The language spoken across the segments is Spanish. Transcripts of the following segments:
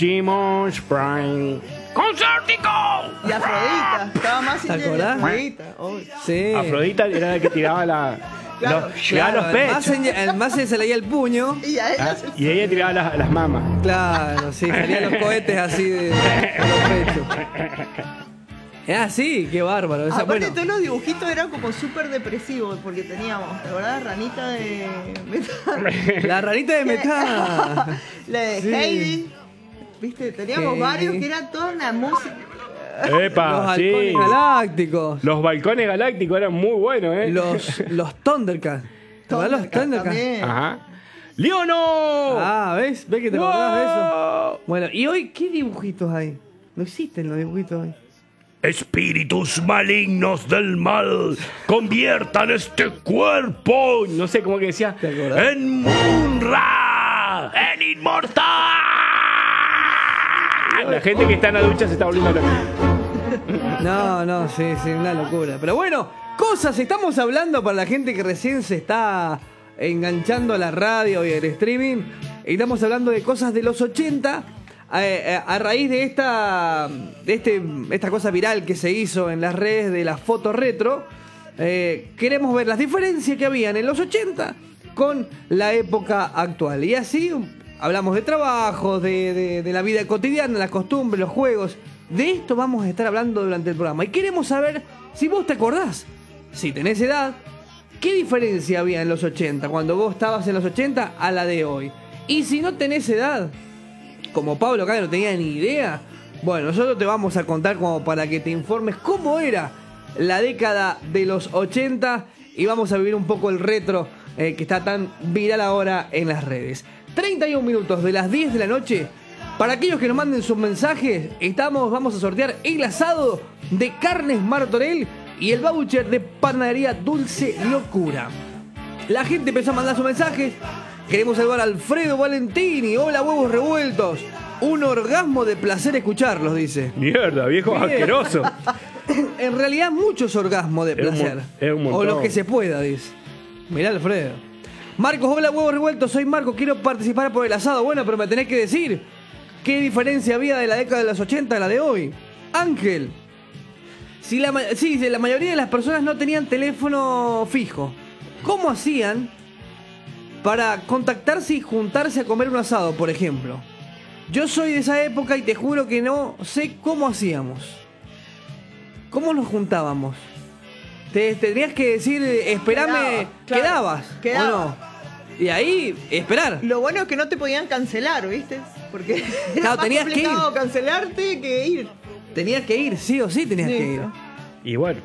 Optimus Prime. ¡Consórtico! Y Afrodita, estaba más ¿Te Angel y acordás? Afrodita. Oh. Sí. Afrodita era la que tiraba Claro, los pechos. El Mazinger se leía el puño. Y a ella Y ella tiraba las mamas. Claro, sí, salían los cohetes así de los pechos. Ah, sí, qué bárbaro. Esa, Aparte, bueno, todos los dibujitos eran como súper depresivos, porque teníamos, ¿te acordás? Ranita de metal. la ranita de metal. La de Sí. Heidi. ¿Viste? Teníamos Heidi. varios que era toda una música. ¡Epa! Los Sí. halcones galácticos. Los balcones galácticos eran muy buenos, ¿eh? Los Thundercats. ¿Te acordás los Thundercats? También. Ajá. ¡Leono! Ah, ¿ves? ¿Ves que te acordás de eso? ¡Wow! Bueno, ¿y hoy qué dibujitos hay? No existen los dibujitos hoy. Espíritus malignos del mal, conviertan este cuerpo. No sé cómo que decía. ¿Te acordás? En Munra, en inmortal. La gente que está en la ducha se está volviendo loca. No, sí, una locura. Pero bueno, cosas, estamos hablando para la gente que recién se está enganchando a la radio y al streaming. Y estamos hablando de cosas de los 80. A raíz de esta cosa viral que se hizo en las redes de la foto retro, queremos ver las diferencias que habían en los 80 con la época actual. Y así hablamos de trabajo, de la vida cotidiana, las costumbres, los juegos. De esto vamos a estar hablando durante el programa. Y queremos saber si vos te acordás, si tenés edad, qué diferencia había en los 80, cuando vos estabas en los 80 a la de hoy. Y si no tenés edad, como Pablo acá no tenía ni idea, bueno, nosotros te vamos a contar como para que te informes cómo era la década de los 80 y vamos a vivir un poco el retro que está tan viral ahora en las redes. 31 minutos de las 10 de la noche. Para aquellos que nos manden sus mensajes, vamos a sortear el asado de Carnes Martorell y el voucher de Panadería Dulce Locura. La gente empezó a mandar sus mensajes. Queremos saludar a Alfredo Valentini. Hola, huevos revueltos. Un orgasmo de placer escucharlos, dice. Mierda, viejo Bien. asqueroso. En realidad, muchos orgasmos de Es un placer. es un montón. O los que se pueda, dice. Mirá, Alfredo. Marcos, hola, huevos revueltos. Soy Marcos, quiero participar por el asado. Bueno, pero me tenés que decir qué diferencia había de la década de los 80 a la de hoy. Ángel. Si la mayoría de las personas no tenían teléfono fijo, ¿cómo hacían para contactarse y juntarse a comer un asado, por ejemplo? Yo soy de esa época y te juro que no sé cómo hacíamos. ¿Cómo nos juntábamos? Te tenías que decir, esperame, Quedaba, claro. quedabas, ¿o no? Y ahí, esperar. Lo bueno es que no te podían cancelar, ¿viste? Porque era Claro, más tenías que complicado cancelarte que ir. Tenías que ir, sí o sí tenías Sí. que ir. Y bueno,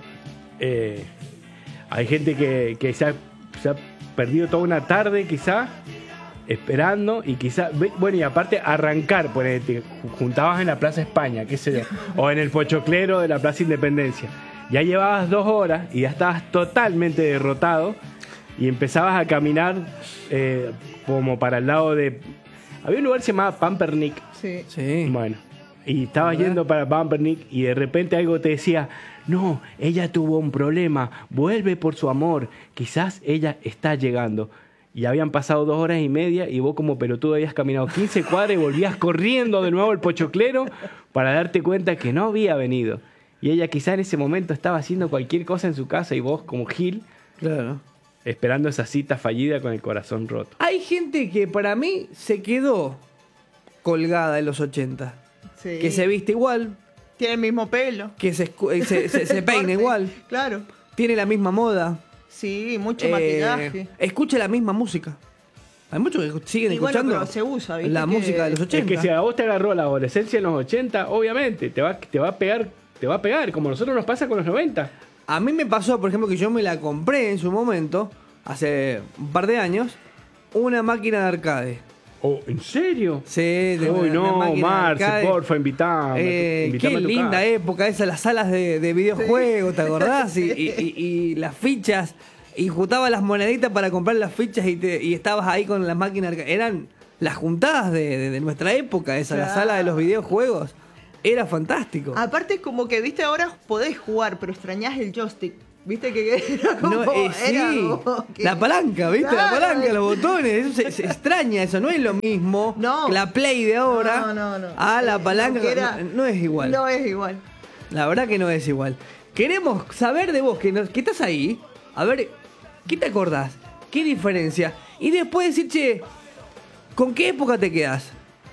hay gente que se ha perdido toda una tarde quizá esperando y quizá, bueno, y aparte arrancar, ponete, juntabas en la Plaza España, qué sé yo, o en el Pochoclero de la Plaza Independencia. Ya llevabas 2 horas y ya estabas totalmente derrotado y empezabas a caminar como para el lado de... Había un lugar que se llamaba Pampernick. Sí. Sí. Bueno, y estabas yendo para Pampernick y de repente algo te decía, no, ella tuvo un problema, vuelve por su amor, quizás ella está llegando. Y habían pasado 2 horas y media y vos como pelotudo habías caminado 15 cuadras y volvías corriendo de nuevo al Pochoclero para darte cuenta que no había venido. Y ella quizás en ese momento estaba haciendo cualquier cosa en su casa y vos como Gil Claro. esperando esa cita fallida con el corazón roto. Hay gente que para mí se quedó colgada en los 80. Sí. Que se viste igual, Tiene el mismo pelo. que se peina Corte. igual, Claro. tiene la misma moda, Sí, mucho maquillaje. escucha la misma música. Hay muchos que siguen Y bueno, escuchando pero se usa, ¿viste? la Que- música de los 80. Es que si a vos te agarró la adolescencia en los 80, obviamente te va a pegar, como a nosotros nos pasa con los 90. A mí me pasó, por ejemplo, que yo me la compré en su momento, hace un par de años, una máquina de arcade. Oh, ¿en serio? Sí, de Uy, una no, máquina de Marce, arcade. porfa, invitame Qué a tu linda casa. época esa, las salas de videojuegos, ¿te acordás? Y las fichas, y juntaba las moneditas para comprar las fichas y estabas ahí con la máquina. Eran las juntadas de nuestra época, esa, la Claro. sala de los videojuegos. Era fantástico. Aparte, como que, viste, ahora podés jugar, pero extrañás el joystick. Viste que era como... Sí, era como que- la palanca, ¿viste? La Claro, palanca, los botones, eso se extraña, eso no es lo mismo No. que la Play de ahora. No. Ah, la palanca, Que era- no es igual. No es igual. La verdad que no es igual. Queremos saber de vos, que estás ahí, a ver, ¿qué te acordás? ¿Qué diferencia? Y después decir, che, ¿con qué época te quedás?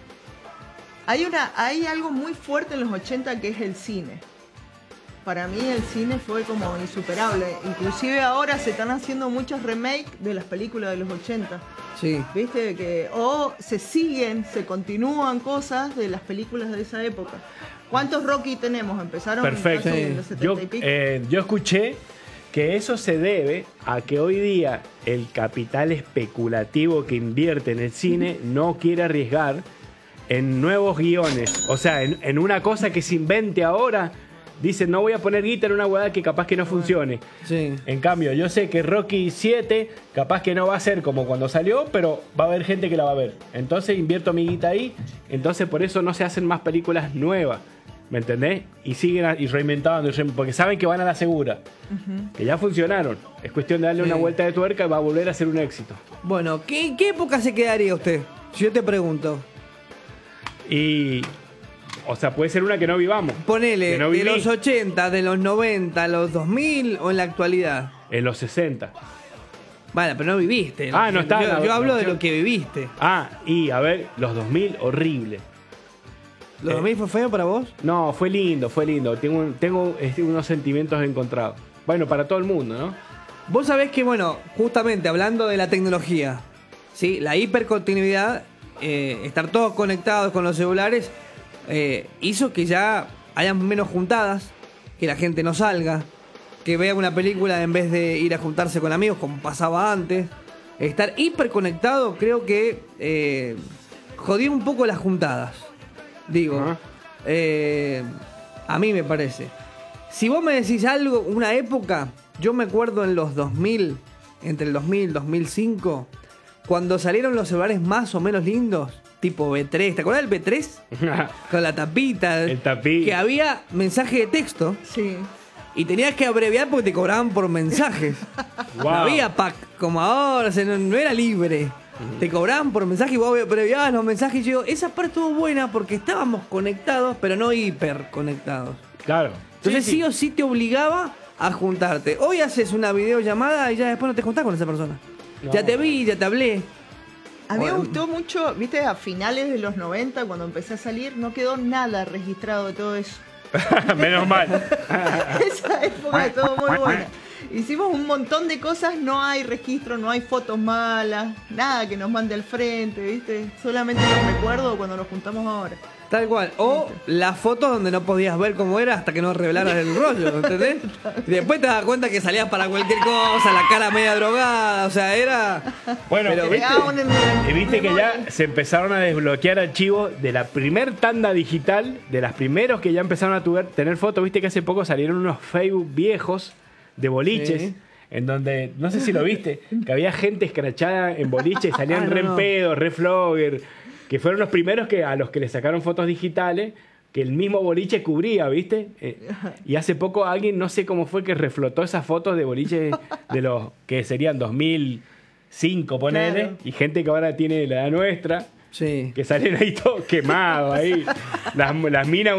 Hay algo muy fuerte en los 80 que es el cine. Para mí el cine fue como insuperable. Inclusive ahora se están haciendo muchos remakes de las películas de los 80. Sí. ¿Viste? O se continúan cosas de las películas de esa época. ¿Cuántos Rocky tenemos? Empezaron Perfecto. casi Sí. en los 70 Yo, y pico. yo escuché que eso se debe a que hoy día el capital especulativo que invierte en el cine no quiere arriesgar en nuevos guiones. O sea, en una cosa que se invente ahora, dicen, no voy a poner guita en una hueá que capaz que no funcione. Sí. En cambio, yo sé que Rocky 7 capaz que no va a ser como cuando salió, pero va a haber gente que la va a ver. Entonces invierto mi guita ahí, entonces por eso no se hacen más películas nuevas. ¿Me entendés? Y siguen y reinventando, porque saben que van a la segura. Que ya funcionaron. Es cuestión de darle Sí. una vuelta de tuerca y va a volver a ser un éxito. Bueno, ¿qué época se quedaría usted? Si yo te pregunto. Y... O sea, puede ser una que no vivamos. Ponele, Que no de viví. los 80, de los 90, los 2000 o en la actualidad. En los 60. Bueno, pero no viviste. Ah, no está Yo, la- yo hablo la de lo opción. que viviste. Ah, y a ver, los 2000, horrible. ¿Los 2000 fue feo para vos? No, fue lindo, fue lindo. Tengo unos sentimientos encontrados. Bueno, para todo el mundo, ¿no? Vos sabés que, bueno, justamente hablando de la tecnología, ¿sí? La hipercontinuidad, estar todos conectados con los celulares, hizo que ya hayan menos juntadas, que la gente no salga, que vea una película en vez de ir a juntarse con amigos como pasaba antes. Estar hiperconectado creo que jodió un poco las juntadas. Digo, Ajá. a mí me parece. Si vos me decís algo, una época, yo me acuerdo en los 2000, entre el 2000 y 2005, cuando salieron los celulares más o menos lindos, tipo B3. ¿Te acuerdas del B3? Con la tapita. El tapí. Que había mensaje de texto Sí. y tenías que abreviar porque te cobraban por mensajes. Wow. No había pack como ahora, o sea, no era libre. Te cobraban por mensaje y vos abreviabas los mensajes. Y yo, esa parte estuvo buena porque estábamos conectados, pero no hiper conectados. Claro. Entonces sí o sí te obligaba a juntarte. Hoy haces una videollamada y ya después no te juntás con esa persona. No. Ya te vi, ya te hablé. A mí me Bueno. gustó mucho, viste, a finales de los 90, cuando empecé a salir, no quedó nada registrado de todo eso. Menos mal. Esa época estuvo muy buena. Hicimos un montón de cosas, no hay registro, no hay fotos malas, nada que nos mande al frente, ¿viste? Solamente los recuerdo cuando nos juntamos ahora. Tal cual. O las fotos donde no podías ver cómo era hasta que no revelaras el rollo, ¿entendés? Y después te das cuenta que salías para cualquier cosa, la cara media drogada, o sea, era... Bueno, Pero, ¿viste? Creaba un- Y viste que ya se empezaron a desbloquear archivos de la primer tanda digital, de las primeros que ya empezaron a tener fotos. Viste que hace poco salieron unos Facebook viejos de boliches. Sí. En donde, no sé si lo viste, que había gente escrachada en boliches, salían Ah, no, re en no. pedo, re flogger, que fueron los primeros a los que le sacaron fotos digitales, que el mismo boliche cubría, ¿viste? Y hace poco alguien, no sé cómo fue, que reflotó esas fotos de boliches de los que serían 2005, ponele, Claro. y gente que ahora tiene la edad nuestra, Sí. que salen ahí todos quemados, ahí. Las minas,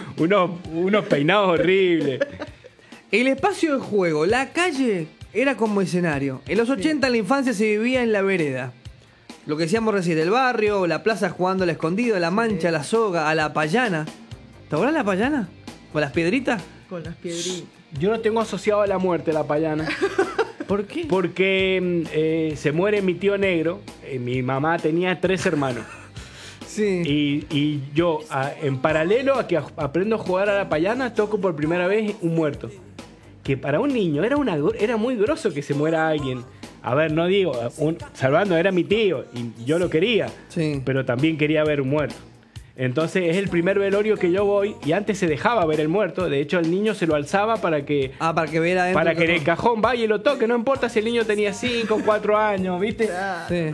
unos peinados horribles. El espacio de juego, la calle, era como escenario. En los 80 la infancia se vivía en la vereda. Lo que decíamos recién, el barrio, la plaza jugando al escondido, la mancha, la soga, a la payana. ¿Te acuerdas la payana? ¿Con las piedritas? Con las piedritas. Yo no tengo asociado a la muerte la payana. ¿Por qué? Porque se muere mi tío negro. Mi mamá tenía 3 hermanos. Sí. Y yo, en paralelo a que aprendo a jugar a la payana, toco por primera vez un muerto. Que para un niño era muy groso que se muera alguien. A ver, no digo, salvando, era mi tío y yo lo quería. Sí. Pero también quería ver un muerto. Entonces es el primer velorio que yo voy y antes se dejaba ver el muerto. De hecho, el niño se lo alzaba para que Para que viera adentro. en el cajón vaya y lo toque. No importa si el niño tenía 5 o 4 años, ¿viste? Sí.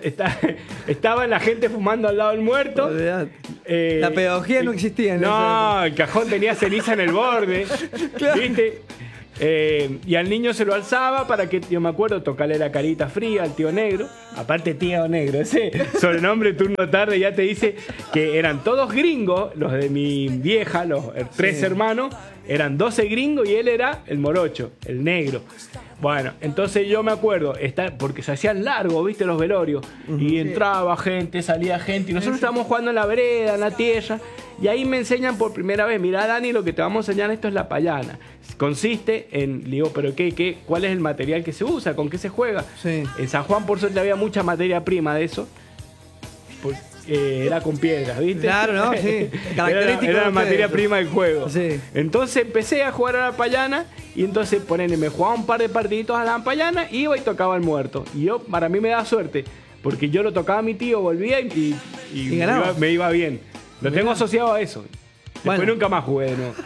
Estaba la gente fumando al lado del muerto. Olvidate. Eh, La pedagogía no existía en esa No, el cajón tenía ceniza en el borde. Claro. ¿Viste? Y al niño se lo alzaba para que, yo me acuerdo, tocarle la carita fría al tío negro. Aparte, tío negro, ese sobrenombre turno tarde ya te dice que eran todos gringos, los de mi vieja, los 3 hermanos, eran 12 gringos y él era el morocho, el negro. Bueno, entonces yo me acuerdo, porque se hacían largos, viste, los velorios. Y entraba gente, salía gente. Y nosotros estábamos jugando en la vereda, en la tierra. Y ahí me enseñan por primera vez, mirá Dani, lo que te vamos a enseñar esto es la payana. Consiste en, digo, pero ¿cuál es el material que se usa? ¿Con qué se juega? Sí. En San Juan por suerte había mucha materia prima de eso. Era con piedras, ¿viste? Claro, ¿no? Sí. Era la materia prima del juego. Sí. Entonces empecé a jugar a la payana y entonces me jugaba un par de partiditos a la payana, iba y tocaba al muerto. Y para mí me daba suerte, porque yo lo tocaba a mi tío, volvía y me iba bien. Lo tengo asociado a eso. Después nunca más jugué de nuevo.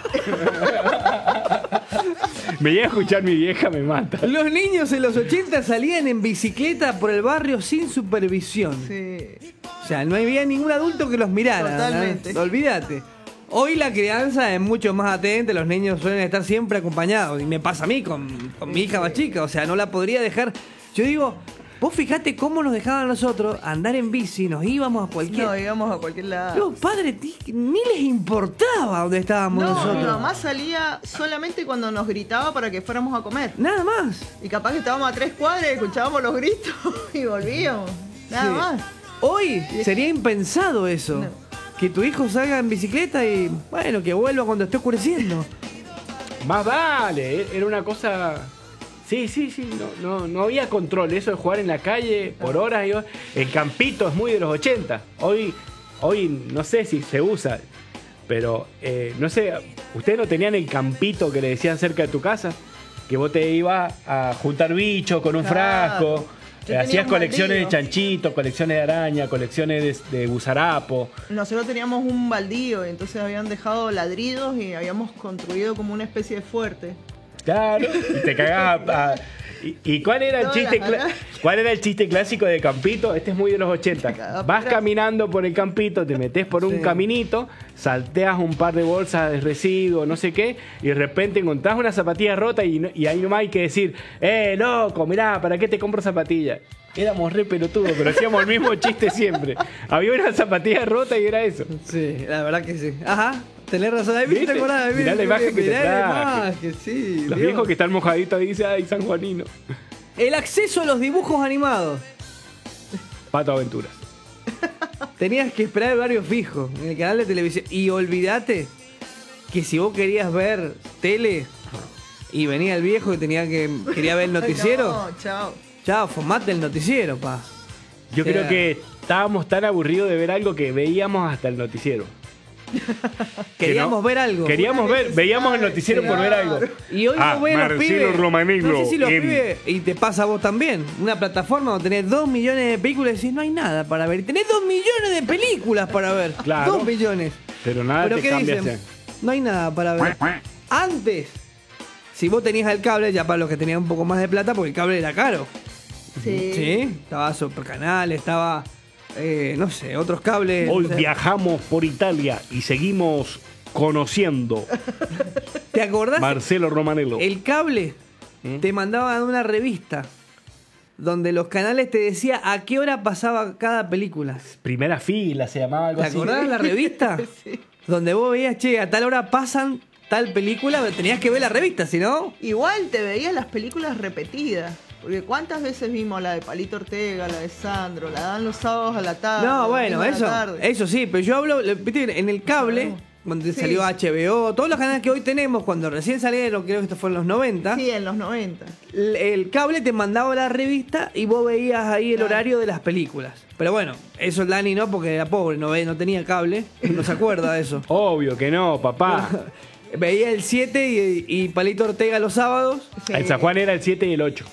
Me llega a escuchar mi vieja, me mata. Los niños en los 80 salían en bicicleta por el barrio sin supervisión. Sí. O sea, no había ningún adulto que los mirara. Totalmente. ¿no? Olvídate. Hoy la crianza es mucho más atenta, los niños suelen estar siempre acompañados. Y me pasa a mí con mi hija más chica. O sea, no la podría dejar. Yo digo, vos fijate cómo nos dejaban a nosotros andar en bici, nos íbamos a cualquier... No, íbamos a cualquier lado. Los padres ni les importaba dónde estábamos nosotros. Mi mamá salía solamente cuando nos gritaba para que fuéramos a comer. Nada más. Y capaz que estábamos a 3 cuadras, escuchábamos los gritos y volvíamos. Nada Sí. más. Hoy sería impensado eso. No. Que tu hijo salga en bicicleta y, bueno, que vuelva cuando esté oscureciendo. Más vale, era una cosa... Sí, no había control. Eso de jugar en la calle por horas y horas. El campito es muy de los 80. Hoy no sé si se usa, pero no sé, ¿ustedes no tenían el campito que le decían cerca de tu casa? Que vos te ibas a juntar bichos con un frasco. Hacías colecciones de chanchitos, colecciones de araña, colecciones de gusarapo. Nosotros teníamos un baldío, entonces habían dejado ladridos y habíamos construido como una especie de fuerte. Claro, y te cagabas ¿Y cuál era el chiste cuál era el chiste clásico de campito? Este es muy de los 80. Vas caminando por el campito, te metes por un caminito, salteas un par de bolsas de residuos, no sé qué, y de repente encontrás una zapatilla rota y ahí nomás hay que decir, loco, mirá, ¿para qué te compro zapatillas? Éramos re pelotudos, pero hacíamos el mismo chiste siempre. Había una zapatilla rota y era eso. Sí, la verdad que sí. Ajá, tenés razón. Ahí ¿Viste? Mirá la imagen que te traje. Sí, los viejos que están mojaditos ahí dicen, ay, sanjuanino. El acceso a los dibujos animados. Pato Aventuras. Tenías que esperar el horario fijo en el canal de televisión. Y olvídate que si vos querías ver tele y venía el viejo y quería ver el noticiero. No, chao. Chao, formate el noticiero, pa. Yo creo que estábamos tan aburridos de ver algo que veíamos hasta el noticiero. Queríamos ver algo. Queríamos veíamos el noticiero por ver algo. Y hoy no ven los pibes. Romanello, No sé si los pibes, y te pasa a vos también, una plataforma donde tenés 2 millones de películas y decís, no hay nada para ver. Y tenés 2 millones de películas para ver. Claro. 2 millones. Pero nada ¿Pero te qué cambia. dicen? No hay nada para ver. Antes, si vos tenías el cable, ya para los que tenían un poco más de plata, porque el cable era caro. Sí. Sí, estaba Supercanal, estaba, no sé, otros cables. Hoy o sea, viajamos por Italia y seguimos conociendo ¿te acordás? Marcelo Romanello. El cable te mandaban una revista donde los canales te decía a qué hora pasaba cada película. Primera fila se llamaba algo ¿Te así. acordás de la revista? Sí. Donde vos veías, che, a tal hora pasan tal película, tenías que ver la revista, si no... Igual te veías las películas repetidas. Porque ¿cuántas veces vimos la de Palito Ortega, la de Sandro? La dan los sábados a la tarde. No, bueno, domingos a la tarde. eso sí, pero yo hablo, ¿viste? En el cable, cuando Sí. salió HBO, todos los canales que hoy tenemos, cuando recién salieron, creo que esto fue en los 90, Sí, en los 90. el cable te mandaba la revista y vos veías ahí el horario de las películas. Pero bueno, eso el Dani no, porque era pobre, no tenía cable, no se acuerda de eso. Obvio que no, papá. Veía el 7 y Palito Ortega los sábados, Sí. En San Juan era el 7 y el 8.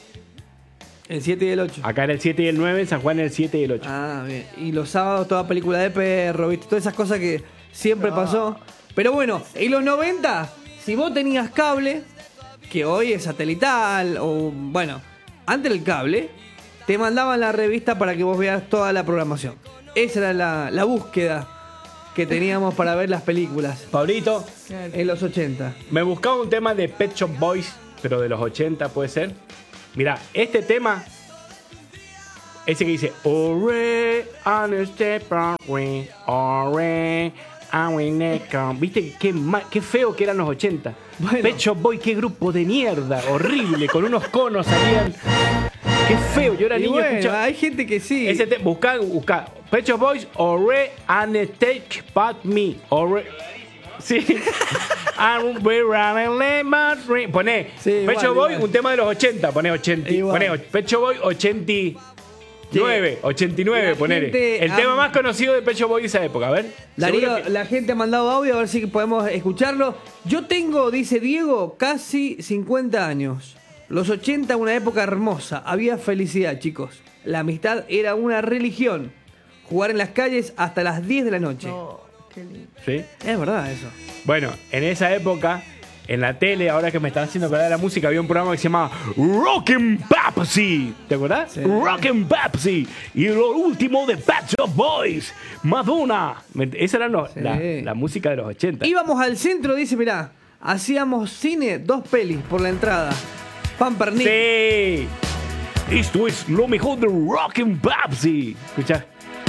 el 7 y el 8. Acá era el 7 y el 9, en San Juan era el 7 y el 8. Ah, bien. Y los sábados toda película de perro, ¿viste? Todas esas cosas que siempre pasó. Pero bueno, en los 90, si vos tenías cable, que hoy es satelital, o bueno, antes del cable, te mandaban la revista para que vos veas toda la programación. Esa era la búsqueda que teníamos para ver las películas Pablito, en los 80. me buscaba un tema de Pet Shop Boys pero de los 80 puede ser. Mirá, este tema, ese que dice Ore, Ore, ¿viste qué feo que eran los 80? Bueno. Pet Shop Boys, qué grupo de mierda, horrible, con unos conos salían. Qué feo, yo era Y niño bueno, escuchaba. hay gente que sí. Buscá. Pet Shop Boys, Ore, and take but me. Ore. Sí. Poné Sí, Pet Shop igual, Boys, igual. un tema de los 80. Poné 80. Igual. Poné Pet Shop Boys 89. 89, La ponele. gente El tema más conocido de Pet Shop Boys de esa época, a ver. Darío, Seguro que- la gente ha mandado audio a ver si podemos escucharlo. Yo tengo, dice Diego, casi 50 años. Los 80, una época hermosa. Había felicidad, chicos. La amistad era una religión. Jugar en las calles hasta las 10 de la noche. No, qué lindo. ¿Sí? Es verdad eso. Bueno, en esa época, en la tele, ahora que me están haciendo acordar de la música, había un programa que se llamaba Rockin' Pepsi. ¿Te acordás? Sí. Rockin' Pepsi. Y lo último de Pet Shop Boys, Madonna. Esa era Sí. la música de los 80. Íbamos al centro, dice, mirá, hacíamos cine, 2 pelis por la entrada. Pampernick. Sí. Esto es lo mejor de Rockin' Pepsi. Escuchá.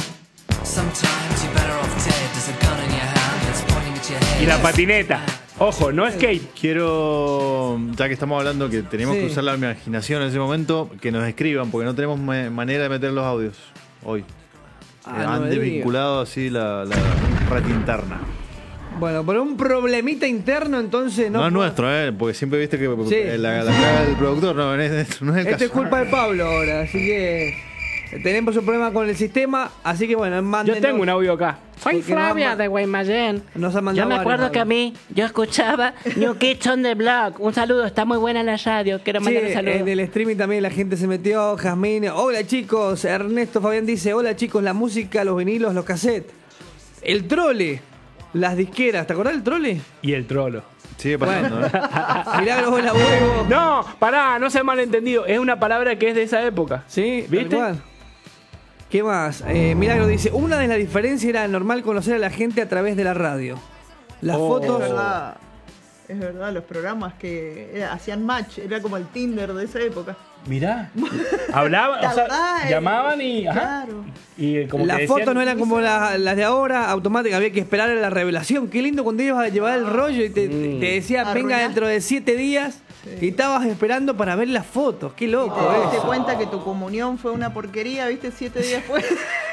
Sometimes you're better off dead. There's a gun in your hand that's pointing at your head. Y la patineta. Ojo, no skate. Quiero, ya que estamos hablando que tenemos Sí. que usar la imaginación en ese momento, que nos escriban, porque no tenemos manera de meter los audios hoy. Ah, no Han me digas. desvinculado así la red interna. Bueno, por un problemita interno, entonces no. No, es nuestro, porque siempre viste que Sí. la caga del productor, no es el Esto caso. es culpa de Pablo ahora, así que tenemos un problema con el sistema, así que bueno, Yo mándenos. tengo un audio acá. Soy Porque Flavia nos ha- de Guaymallén. nos ha Yo mandado me acuerdo varios que a audios. mí, yo escuchaba New Kids on the Block. Un saludo, está muy buena la radio. Quiero Sí, mandar un saludo. en el streaming también la gente se metió. Jazmín, hola chicos. Ernesto Fabián dice, hola chicos, la música, los vinilos, los cassettes. El trole, las disqueras, ¿te acordás del trole? Y el trolo. Sigue pasando, Milagros, hola huevo. No, pará, no seas malentendido. Es una palabra que es de esa época. Sí, ¿Viste? tal cual. ¿Qué más? Milagro dice, una de las diferencias era normal conocer a la gente a través de la radio. Las Oh. Es fotos... verdad. Es verdad, los programas que hacían match, era como el Tinder de esa época. Mirá. Hablaban, ¿Te o sea, acordás? llamaban y. Ajá. Claro. Y como Las que decían- fotos no eran como las de ahora, automáticas, había que esperar a la revelación. Qué lindo cuando ibas a llevar el rollo y te decía, venga Arruinaste. dentro de 7 días y estabas esperando para ver las fotos. Qué Y loco te diste eso. cuenta que tu comunión fue una porquería, ¿viste? 7 días después.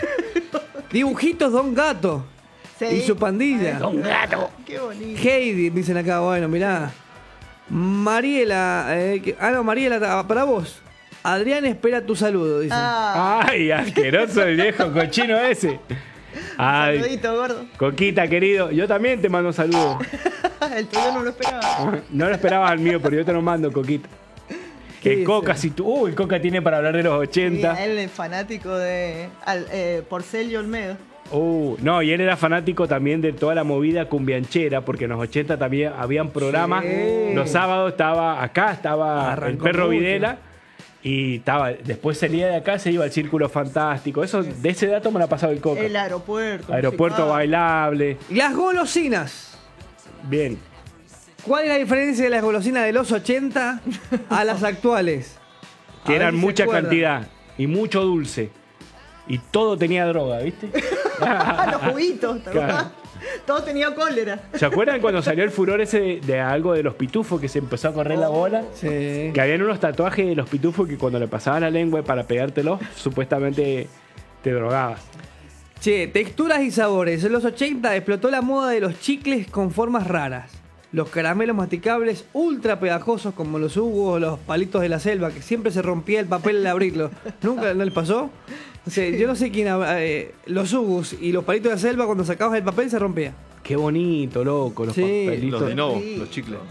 Dibujitos Don Gato Sí. y su pandilla. Don Gato. Qué bonito. Heidi, dicen acá, bueno, mirá. Mariela, no, Mariela, para vos. Adrián espera tu saludo, dice. Ah, Ay, asqueroso el viejo cochino ese. Ay, saludito, gordo. Coquita, querido. Yo también te mando un saludo. El tuyo no lo esperaba. No lo esperabas al mío, pero yo te lo mando, Coquita. ¿Qué Que dice? Coca, si tú. Uy, Coca tiene para hablar de los 80. Sí, él es fanático de Porcel y Olmedo. No, y él era fanático también de toda la movida cumbianchera, porque en los 80 también habían programas. Sí. Los sábados estaba el Arrancó Perro mucho. Videla. Y después salía de acá, se iba al Círculo Fantástico. Eso, de ese dato me lo ha pasado el Coca. El aeropuerto. Aeropuerto musical. bailable. Las golosinas. Bien. ¿Cuál es la diferencia de las golosinas de los 80 a las actuales? Que A ver eran si se mucha acuerdan. cantidad y mucho dulce. Y todo tenía droga, ¿viste? Los juguitos, ¿te acordás? Claro. Todo tenía cólera. ¿Se acuerdan cuando salió el furor ese de algo de los pitufos que se empezó a correr la bola? Sí. Que habían unos tatuajes de los pitufos que cuando le pasaban la lengua para pegártelos, supuestamente te drogabas. Che, texturas y sabores. En los 80 explotó la moda de los chicles con formas raras. Los caramelos masticables ultra pegajosos como los Hugos o los palitos de la selva, que siempre se rompía el papel al abrirlo. ¿Nunca no les pasó? O sea, yo no sé quién... los Hugos y los palitos de la selva cuando sacabas el papel se rompía. Qué bonito, loco, los Sí. papelitos. Los de Novo, Sí. los chicles.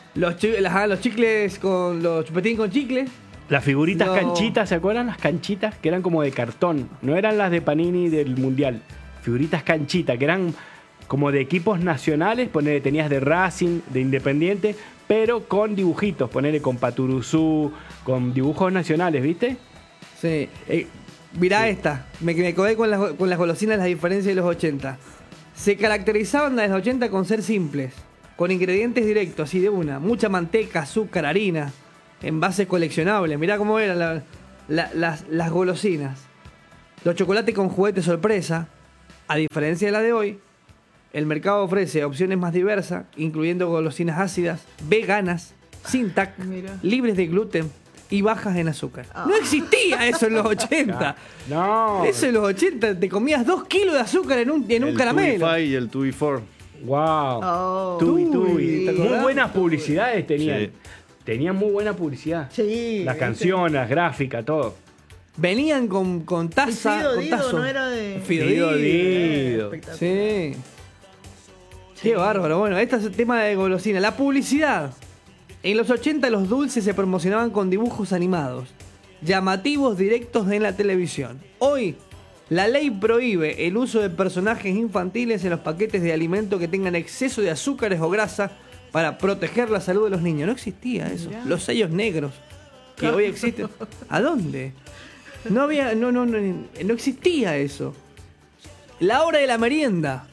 Los chicles con... Los chupetín con chicle. Las figuritas No. canchitas, ¿se acuerdan? Las canchitas que eran como de cartón. No eran las de Panini del Mundial. Figuritas canchitas, que eran como de equipos nacionales. Ponele, tenías de Racing, de Independiente, pero con dibujitos. Ponele con Paturuzú, con dibujos nacionales, ¿viste? Sí. Mirá esta. Me quedé con las golosinas las diferencias de los 80. Se caracterizaban las 80 con ser simples. Con ingredientes directos, así de una. Mucha manteca, azúcar, harina. envases coleccionables. Mirá cómo eran las golosinas. Los chocolates con juguete sorpresa, a diferencia de la de hoy, el mercado ofrece opciones más diversas, incluyendo golosinas ácidas, veganas, sin TAC, Mira. libres de gluten y bajas en azúcar. No existía eso en los 80. No. Eso en los 80 te comías 2 kilos de azúcar en un El caramelo. Tubi y el Tubi 4. Wow. Oh. Tubi, ¿te Muy acordás? buenas publicidades tenían. Sí. Tenían muy buena publicidad. Sí. Las ¿viste? canciones, las gráficas, todo. Venían con El taza. Fido con Dido tazo. no era de... Fido Fido Dido. Dido. Espectacular. Sí. Qué bárbaro. Bueno, este es el tema de golosina. La publicidad. En los 80 los dulces se promocionaban con dibujos animados, llamativos directos en la televisión. Hoy, la ley prohíbe el uso de personajes infantiles en los paquetes de alimento que tengan exceso de azúcares o grasa para proteger la salud de los niños. No existía eso. Mirá. Los sellos negros que hoy existen. ¿A dónde? No existía eso. La hora de la merienda.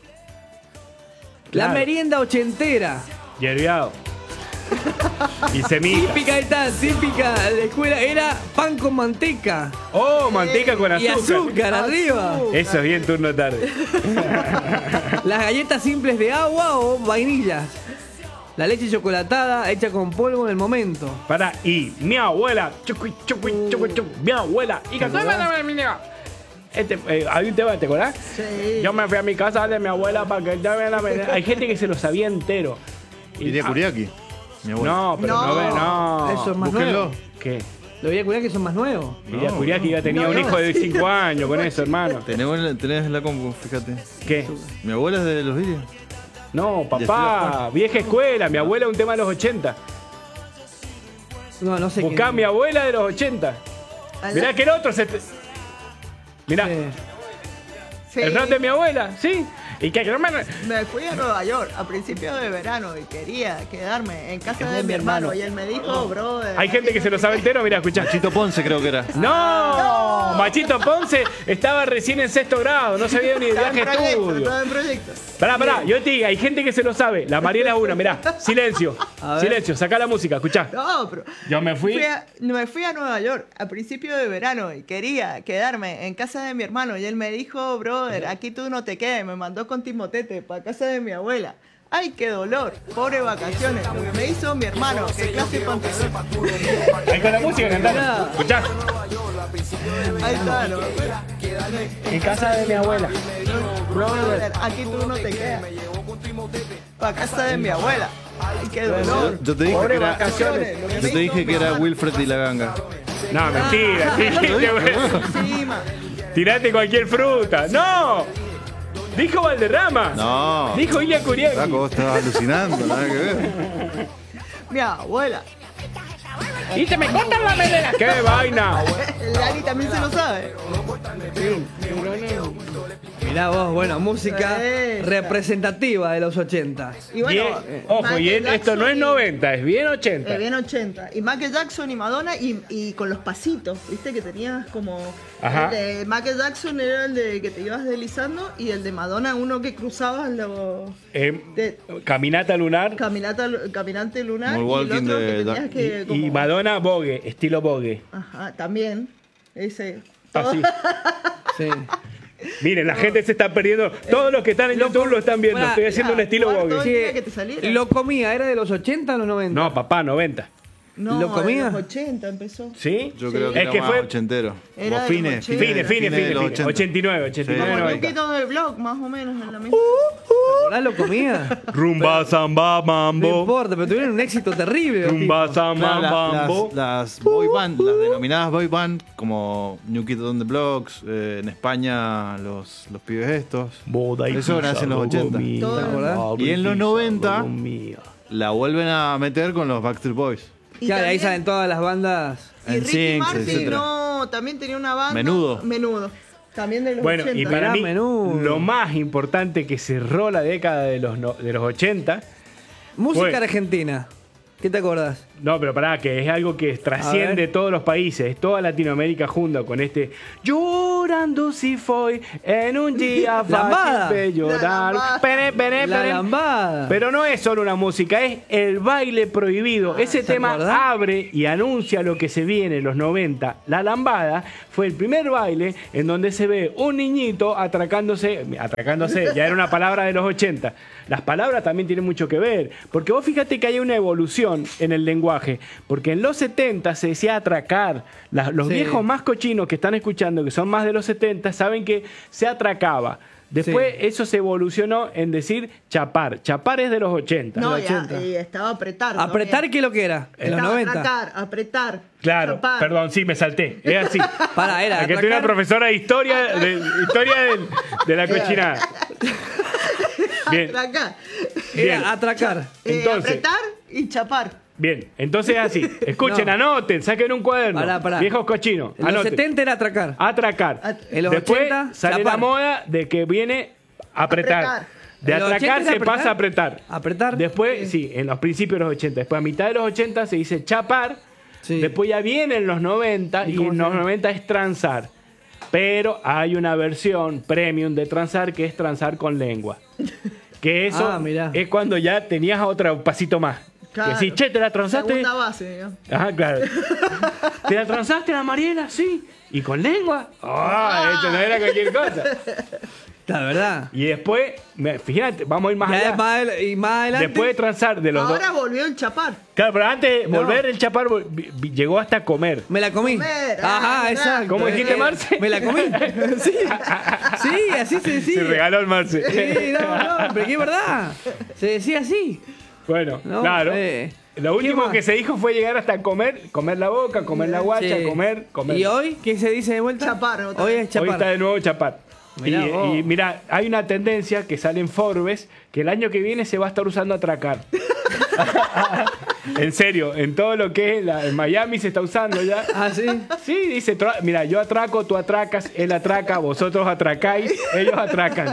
La Claro. merienda ochentera. Yerbiado. Y semita. Típica de la escuela era pan con manteca Oh, manteca con y azúcar. azúcar arriba. Eso es bien turno tarde. Las galletas simples de agua o vainillas. La leche chocolatada hecha con polvo en el momento. Para, y mi abuela, mi abuela, y hay un tema, ¿te acordás? Sí. Yo me fui a mi casa de mi abuela para que ella vea la merenda. Hay gente que se lo sabía entero. Iría Kuriaki. Mi abuela. No, pero no, no. Eso es más Búsquenlo. nuevo. ¿Qué? Lo voy a cuidar que son más nuevos. Iría Kuriaki ya tenía un hijo de 5 años con eso, hermano. Tenés la compu, fíjate. ¿Qué? Mi abuela es de los vídeos. No, papá, vieja escuela. Mi abuela es un tema de los 80. No sé Buscá a mi abuela de los 80. Mirá que el otro se... Mirá, Sí. el rap de mi abuela, ¿sí? Y que hermano... Me fui a Nueva York a principios de verano y quería quedarme en casa de mi hermano. Y él me dijo, brother. Hay gente que se lo sabe entero, mirá, escuchá. Chito Ponce creo que era. ¡No! Machito Ponce estaba recién en 6º grado, no sabía ni de Estaba en viaje proyecto, estudio. estaba en proyecto. Pará, yo te digo, hay gente que se lo sabe. La Mariela es una, mirá, silencio, A ver. silencio, sacá la música, escuchá. No, pero Yo me fui. me fui a Nueva York a principios de verano y quería quedarme en casa de mi hermano. Y él me dijo, brother, aquí tú no te quedes. Me mandó con Timotete para casa de mi abuela. ¡Ay, qué dolor! Pobre vacaciones. Lo que me hizo mi hermano. ¡Qué clase de pantalón! Ahí con la música cantando. Escuchá. Ahí está, ¿no? En casa de mi abuela. Brother, aquí tú no te quedas. Para casa de mi abuela. ¡Ay, qué dolor! Yo te dije Pobre que era, vacaciones. Lo que yo me te hizo dije que mi era hermano. Wilfred y la ganga. No, mentira. Encima. Tirate cualquier fruta. ¡No! Dijo Valderrama. No. Dijo Ilia Kuriaki. Flaco, vos estabas alucinando, nada que ver. Mi abuela. Y se me cortan la melena. ¡Qué vaina! El Dani también se lo sabe. Mirá vos, bueno, música Esa. representativa de los 80. Y bueno, Ojo, Michael y esto no es Jackson y- 90, es bien 80. Bien 80. Y Michael Jackson y Madonna y con los pasitos, ¿viste? Que tenías como... Ajá. El de Michael Jackson era el de que te ibas deslizando y el de Madonna uno que cruzabas los... de- Caminata lunar. Caminante lunar y el Moonwalking otro de que tenías Dark- que... Y como- Madonna Vogue, estilo Vogue. Ajá, también. Ese. Así. Sí. Miren, la gente se está perdiendo. Todos los que están en YouTube lo están viendo. Pará, Estoy haciendo un estilo cuarto Vogue. día que te saliera. Lo comía, ¿era de los 80 o los 90? No, papá, 90. No, ¿Lo comía? en los 80 empezó. ¿Sí? Yo creo que Es era que más fue- ochentero. Era Como de fines, los Fine, de los 80. 89, 89, Como 90. Ñuquito del blog, más o menos en la misma. ¿Ahora lo comía? Rumba, samba, No mambo. importa, pero tuvieron un éxito terrible. los Rumba, tipos. samba, Claro, mambo. las boy band, las denominadas boy band, como New Kids on the Blocks, en España los pibes estos, eso nace en los 80. Todo. Y en los 90 la vuelven a meter con los Backstreet Boys. Y Claro, ahí también- salen todas las bandas. Y Ricky NSYNC, Martin, etcétera. no, también tenía una banda. Menudo. Menudo. También de los Bueno, 80. y para Mirá, mí, Menudo. lo más importante que cerró la década de los 80, Música Fue. argentina. ¿Qué te acordás? No, pero pará, que es algo que trasciende todos los países, es toda Latinoamérica junto con este llorando si foi en un día Lambada. fácil de llorar. Pere, pere, La pere. lambada. Pero no es solo una música, es el baile prohibido. Ese ¿se tema acordás? abre y anuncia lo que se viene en los 90. La lambada fue el primer baile en donde se ve un niñito atracándose, ya era una palabra de los 80. Las palabras también tienen mucho que ver, porque vos fíjate que hay una evolución en el lenguaje, porque en los 70 se decía atracar. Los Sí. viejos más cochinos que están escuchando, que son más de los 70, saben que se atracaba. Después Sí. eso se evolucionó en decir chapar. Chapar es de los 80. No, los 80. y estaba apretar. ¿Apretar también. qué es lo que era? En los Estaba 90. apretar. Claro, chapar. perdón, sí, me salté. Es así. Pará, era Aquí estoy una atracar. profesora de historia, de la cochinada. Bien, Atracar. bien, Era atracar. Entonces. Apretar y chapar. bien. Entonces es así. Escuchen, No. anoten, saquen un cuaderno. Pará. Viejos cochinos, En los anoten. 70 era atracar. Atracar. En los Después 80, sale la chapar. moda de que viene apretar. Apretar. De En los atracar 80 se era pasa a apretar. apretar. Apretar. Después, sí, en los principios de los 80. Después a mitad de los 80 se dice chapar. Sí. Después ya vienen los 90 y cómo en se los llama? 90 es transar. Pero hay una versión premium de transar que es transar con lengua. Que eso Ah, mirá. es cuando ya tenías otro pasito más. Claro. Que sí, che, ¿te la transaste? Segunda base, digamos. Ajá, claro. ¿Te la transaste la Mariela? Sí. ¿Y con lengua? ¡Ah! Esto no era cualquier cosa. La verdad. Y después, fíjate, vamos a ir más Ya allá. y más adelante. Después de transar de los dos. Ahora volvió el chapar. Claro, pero antes de No. volver el chapar llegó hasta comer. Me la comí. Comer, Ajá, ah, exacto. ¿Cómo dijiste, Marce? Me la comí. Sí. Sí, así se decía. Se regaló el Marce. Sí, no, pero que es verdad. Se decía así. Bueno, No, claro. Lo ¿qué último más? que se dijo fue llegar hasta comer la boca, comer la guacha, Sí. comer. ¿Y hoy qué se dice de vuelta? Chapar, otra Hoy vez. es chapar. Hoy está de nuevo chapar. Mirá vos. Y mira, hay una tendencia que sale en Forbes que el año que viene se va a estar usando atracar. En serio, en todo lo que es en Miami se está usando ya. Ah, sí. Sí, dice, mira, yo atraco, tú atracas, él atraca, vosotros atracáis, ellos atracan.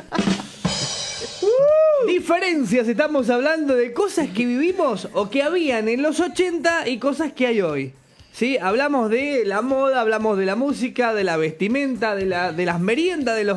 Diferencias, estamos hablando de cosas que vivimos o que habían en los 80 y cosas que hay hoy. ¿Sí? Hablamos de la moda, hablamos de la música, de la vestimenta, de las meriendas, de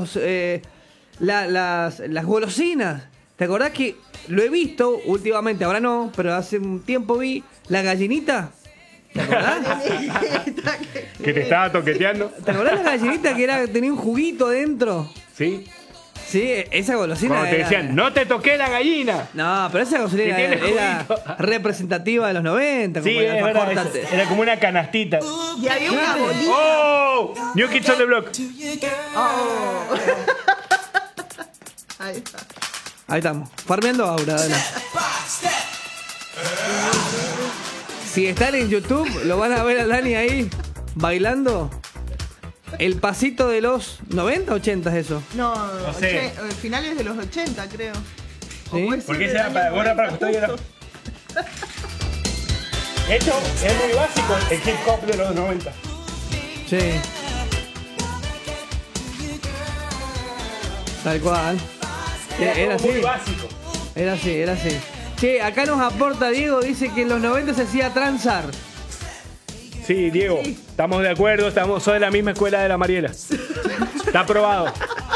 las golosinas. ¿Te acordás que lo he visto últimamente? Ahora no, pero hace un tiempo vi la gallinita. ¿Te acordás? Que te estaba toqueteando. ¿Te acordás la gallinita que tenía un juguito dentro? Sí. Sí, esa golosina Cuando te era- decían, no te toqué la gallina. No, pero esa golosina Que tiene era juguito. representativa de los 90. Sí, como el es verdad, alfajor era como una canastita. Y había una bolita. ¡Oh! New Kids on the Block. Ahí está. Ahí estamos, farmeando aura, dale. Si están en YouTube, lo van a ver a Dani ahí bailando el pasito de los 90, 80 es eso. No, sé. finales de los 80, creo. O ¿Sí? puede ser ¿Por qué del será año para gorra para 90 custodiar? justo. Esto es muy básico, el hip hop de los 90. Sí. Tal cual. Era así. Muy básico. Era así, era así. Che, acá nos aporta Diego, dice que en los 90 se hacía transar. Sí, Diego, estamos de acuerdo, sos de la misma escuela de la Mariela. Está aprobado.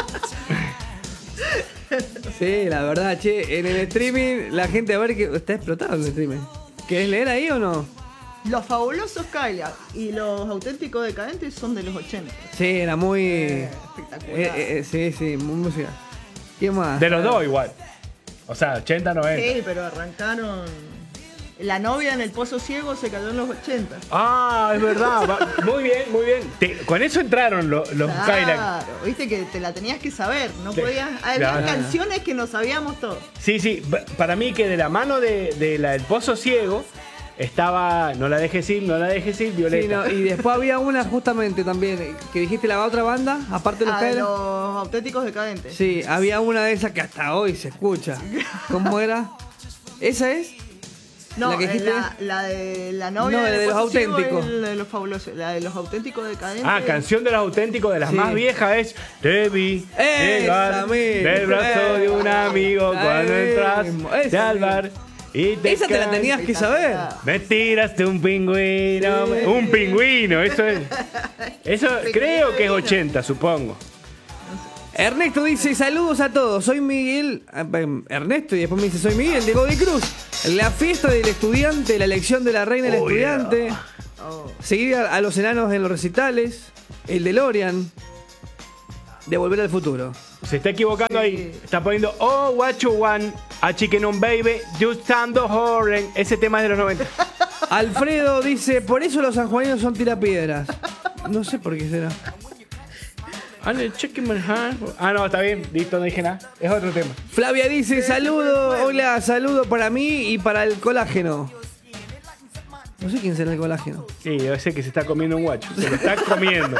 Sí, la verdad, che, en el streaming la gente a ver que está explotado el streaming. ¿Querés leer ahí o no? Los fabulosos Cadillac y los auténticos decadentes son de los 80. Sí, era muy... Espectacular. sí, muy musical. ¿Qué más? De los dos igual. O sea, 80, 90. Sí, pero arrancaron. La novia en el Pozo Ciego se cayó en los 80. Ah, es verdad. Muy bien, muy bien. Con eso entraron los Cadillac. Claro, viste que te la tenías que saber, no Sí. podías. Había Claro. canciones que no sabíamos todos. Sí, sí. Para mí que de la mano de la del Pozo Ciego estaba No la dejes ir, no la dejes ir, Violeta. Sí, no, y después había una justamente también, que dijiste la otra banda, aparte de los Ah, Cadillac. los auténticos decadentes. Sí, había una de esas que hasta hoy se escucha. ¿Cómo era? ¿Esa es? No, ¿La que dijiste? la de la novia No, del la de los Pozo Ciego auténticos. es la de los fabulosos. La de los auténticos decadentes. Ah, canción de los auténticos, de las Sí. más viejas es Te vi Esa llegar misma. del brazo de un amigo Esa cuando misma. entraste Esa al bar. Y Esa te la tenías que saber. Me tiraste un pingüino. Sí. Un pingüino, eso es. Eso creo que es 80, supongo. Ernesto dice, saludos a todos, soy Miguel. Ernesto, y después me dice, soy Miguel de Godoy Cruz. La fiesta del estudiante, la elección de la reina del estudiante. Seguir a los enanos en los recitales. El DeLorean. De Volver al Futuro. Se está equivocando ahí. Está poniendo Oh, what you want, a chicken on baby, just stand the horn. Ese tema es de los 90. Alfredo dice, por eso los sanjuaninos son tirapiedras. No sé por qué será. Ah, no, está bien. Listo, no dije nada. Es otro tema. Flavia dice, saludo, hola, saludo para mí y para el colágeno. No sé quién será el colágeno. Sí, yo sé que se está comiendo un guacho. Se lo está comiendo.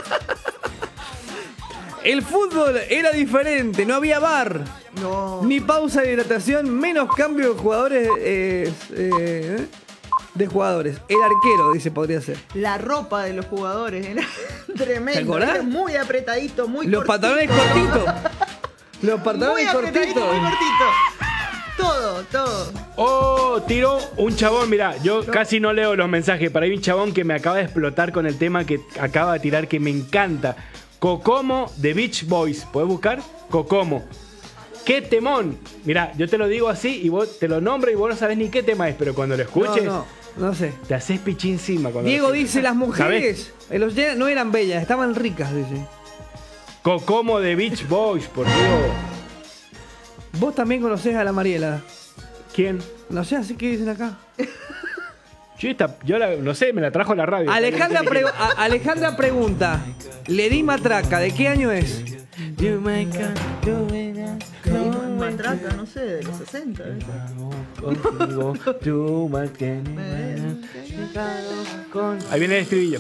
El fútbol era diferente, no había bar, No. ni pausa de hidratación, menos cambio de jugadores. De jugadores. El arquero, dice, podría ser. La ropa de los jugadores era ¿Te tremenda. acordás? Era muy apretadito, muy Los cortito. pantalones cortitos. Los Muy pantalones apretadito, cortitos. muy cortito. Todo. Oh, tiró un chabón. Mirá, yo casi no leo los mensajes, pero hay un chabón que me acaba de explotar con el tema que acaba de tirar, que me encanta. Kokomo de Beach Boys. ¿Puedes buscar? Kokomo. ¡Qué temón! Mirá, yo te lo digo así y vos te lo nombro y vos no sabés ni qué tema es, pero cuando lo escuches, No sé. te haces pichín encima. Cuando Diego lo dice, las mujeres en los no eran bellas, estaban ricas, dice. Kokomo de Beach Boys, por Dios. Vos también conocés a la Mariela. ¿Quién? No sé, así que dicen acá. No sé, me la trajo la radio. Alejandra pregunta, Lady Matraca, ¿de qué año es? Matraca, no sé, de los 60. ¿ves? Ahí viene el estribillo.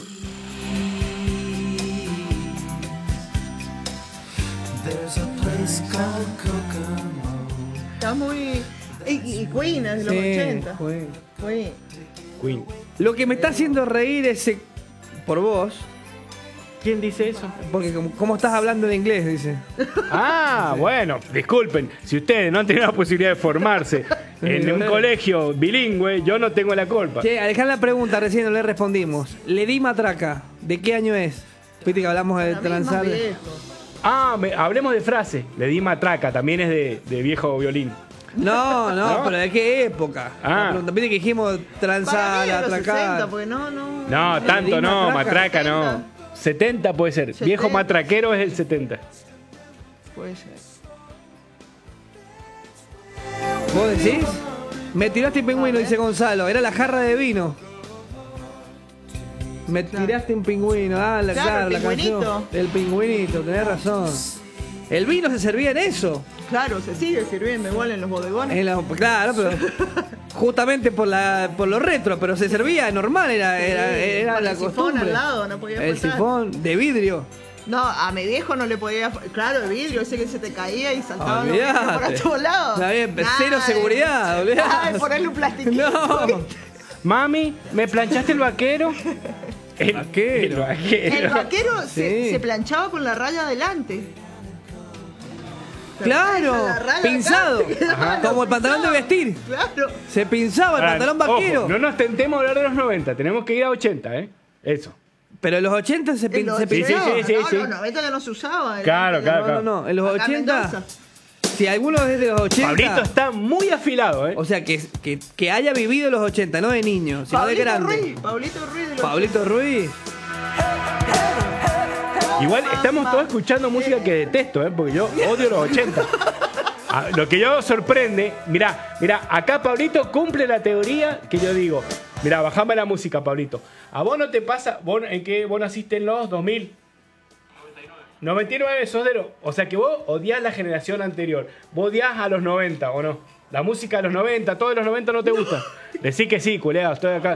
Está muy... Y Queen es de los 80. Queen. Queen. Lo que me está haciendo reír es por vos, ¿Quién dice eso? porque como estás hablando de inglés, dice. Ah, bueno, disculpen. Si ustedes no han tenido la posibilidad de formarse en un colegio bilingüe, yo no tengo la culpa. Che, Alejandra pregunta, recién no le respondimos. Lady Matraca, ¿de qué año es? Viste que hablamos de Para mí es más transar. viejo. Ah, hablemos de frase. Le di matraca, también es de viejo violín. No, ¿No? pero ¿de qué época? Ah. La pregunta, viste que dijimos Para transar, mí es de los 60, atracar. porque no. No, tanto di no, matraca. matraca no. 70 puede ser. 70. Viejo matraquero es el 70. Puede ser. ¿Vos decís? Me tiraste un pingüino, dice Gonzalo. Era la jarra de vino. Me tiraste un pingüino. Ah, Claro, el la canción. pingüinito. El pingüinito, tenés razón. El vino se servía en eso. Claro, se sigue sirviendo igual en los bodegones. Claro, pero justamente por lo retro, pero se servía normal, era Con la el sifón costumbre. al lado, no podía El faltar. sifón de vidrio. No, a mi viejo no le podía... Claro, el vidrio ese que se te caía y saltaba los vidrios por Olvídate. todos lados. Está bien, Nada cero de- seguridad, olvídate. Ay, ponerle un plastiquito. No. Mami, ¿me planchaste el vaquero? El vaquero. El vaquero Sí. se planchaba con la raya adelante. Claro, La raya pinzado. acá, Ajá. lo Como el pantalón de pinzaba. vestir. Claro. Se pinzaba el Ahora, pantalón vaquero. ojo, no nos tentemos a hablar de los 90, tenemos que ir a 80, ¿eh? Eso. Pero en los 80 se, En los se 80, pinzaba. sí, no, sí. los 90 ya no se usaba. Claro, claro. No, en los Acá en 80. Mendoza. Si alguno es de los 80. Pablito está muy afilado, ¿eh? O sea, que haya vivido los 80, no de niño, sino de grande. Pablito Ruiz de los Pablito Ruiz. Igual estamos todos escuchando música que detesto, ¿eh? Porque yo odio los 80. Ah, lo que yo sorprende, mirá, acá Pablito cumple la teoría que yo digo. Mirá, bajame la música, Pablito. ¿A vos no te pasa, en qué vos naciste en los 2000? 99, sos de los... O sea que vos odiás la generación anterior. Vos odiás a los 90, ¿o no? La música de los 90, todo de los 90 no te gusta. Decí que sí, culeado, estoy acá.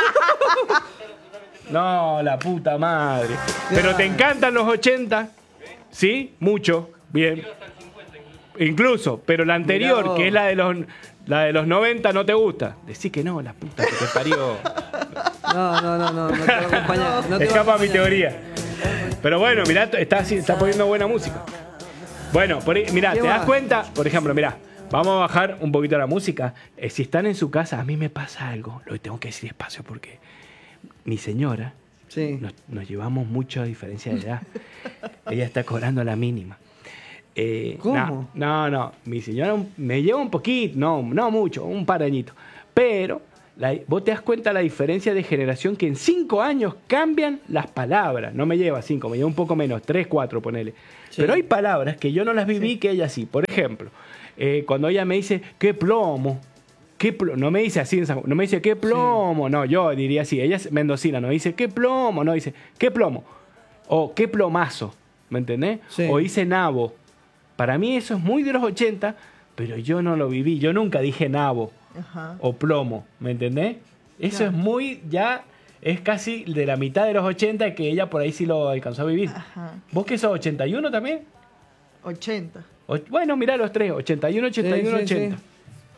No, la puta madre. Pero te encantan los 80, ¿sí? Mucho, bien. Incluso, pero la anterior, Mirá vos. que es la de los 90, no te gusta. Decí que no, la puta que te parió. No te va a acompañar. No te va a Escapa mi acompañar. teoría. Pero bueno, mirá, está poniendo buena música. Bueno, mirá, ¿Qué ¿te das más? cuenta? Por ejemplo, mirá, Vamos a bajar un poquito la música. Si están en su casa, a mí me pasa algo. Lo tengo que decir despacio porque mi señora, Sí. nos llevamos mucho a diferencia de edad. Ella está cobrando la mínima. ¿Cómo? No. Mi señora me lleva un poquito, no mucho, un par de añitos. Pero vos te das cuenta la diferencia de generación que en 5 años cambian las palabras. No me lleva 5, me lleva un poco menos, 3, 4, ponele. Sí. Pero hay palabras que yo no las viví que ella sí. Por ejemplo, cuando ella me dice, qué plomo. No me dice así, no me dice qué plomo, no, yo diría así. Ella es mendocina, no dice qué plomo, no dice qué plomo. O qué plomazo, ¿me entendés? Sí. O dice nabo. Para mí eso es muy de los 80, pero yo no lo viví. Yo nunca dije nabo Ajá. o plomo, ¿me entendés? Eso Claro. es muy, ya es casi de la mitad de los 80 que ella por ahí sí lo alcanzó a vivir. Ajá. ¿Vos que sos 81 también? 80. Bueno, mirá los tres, 81, 81, Sí, sí, 80. sí.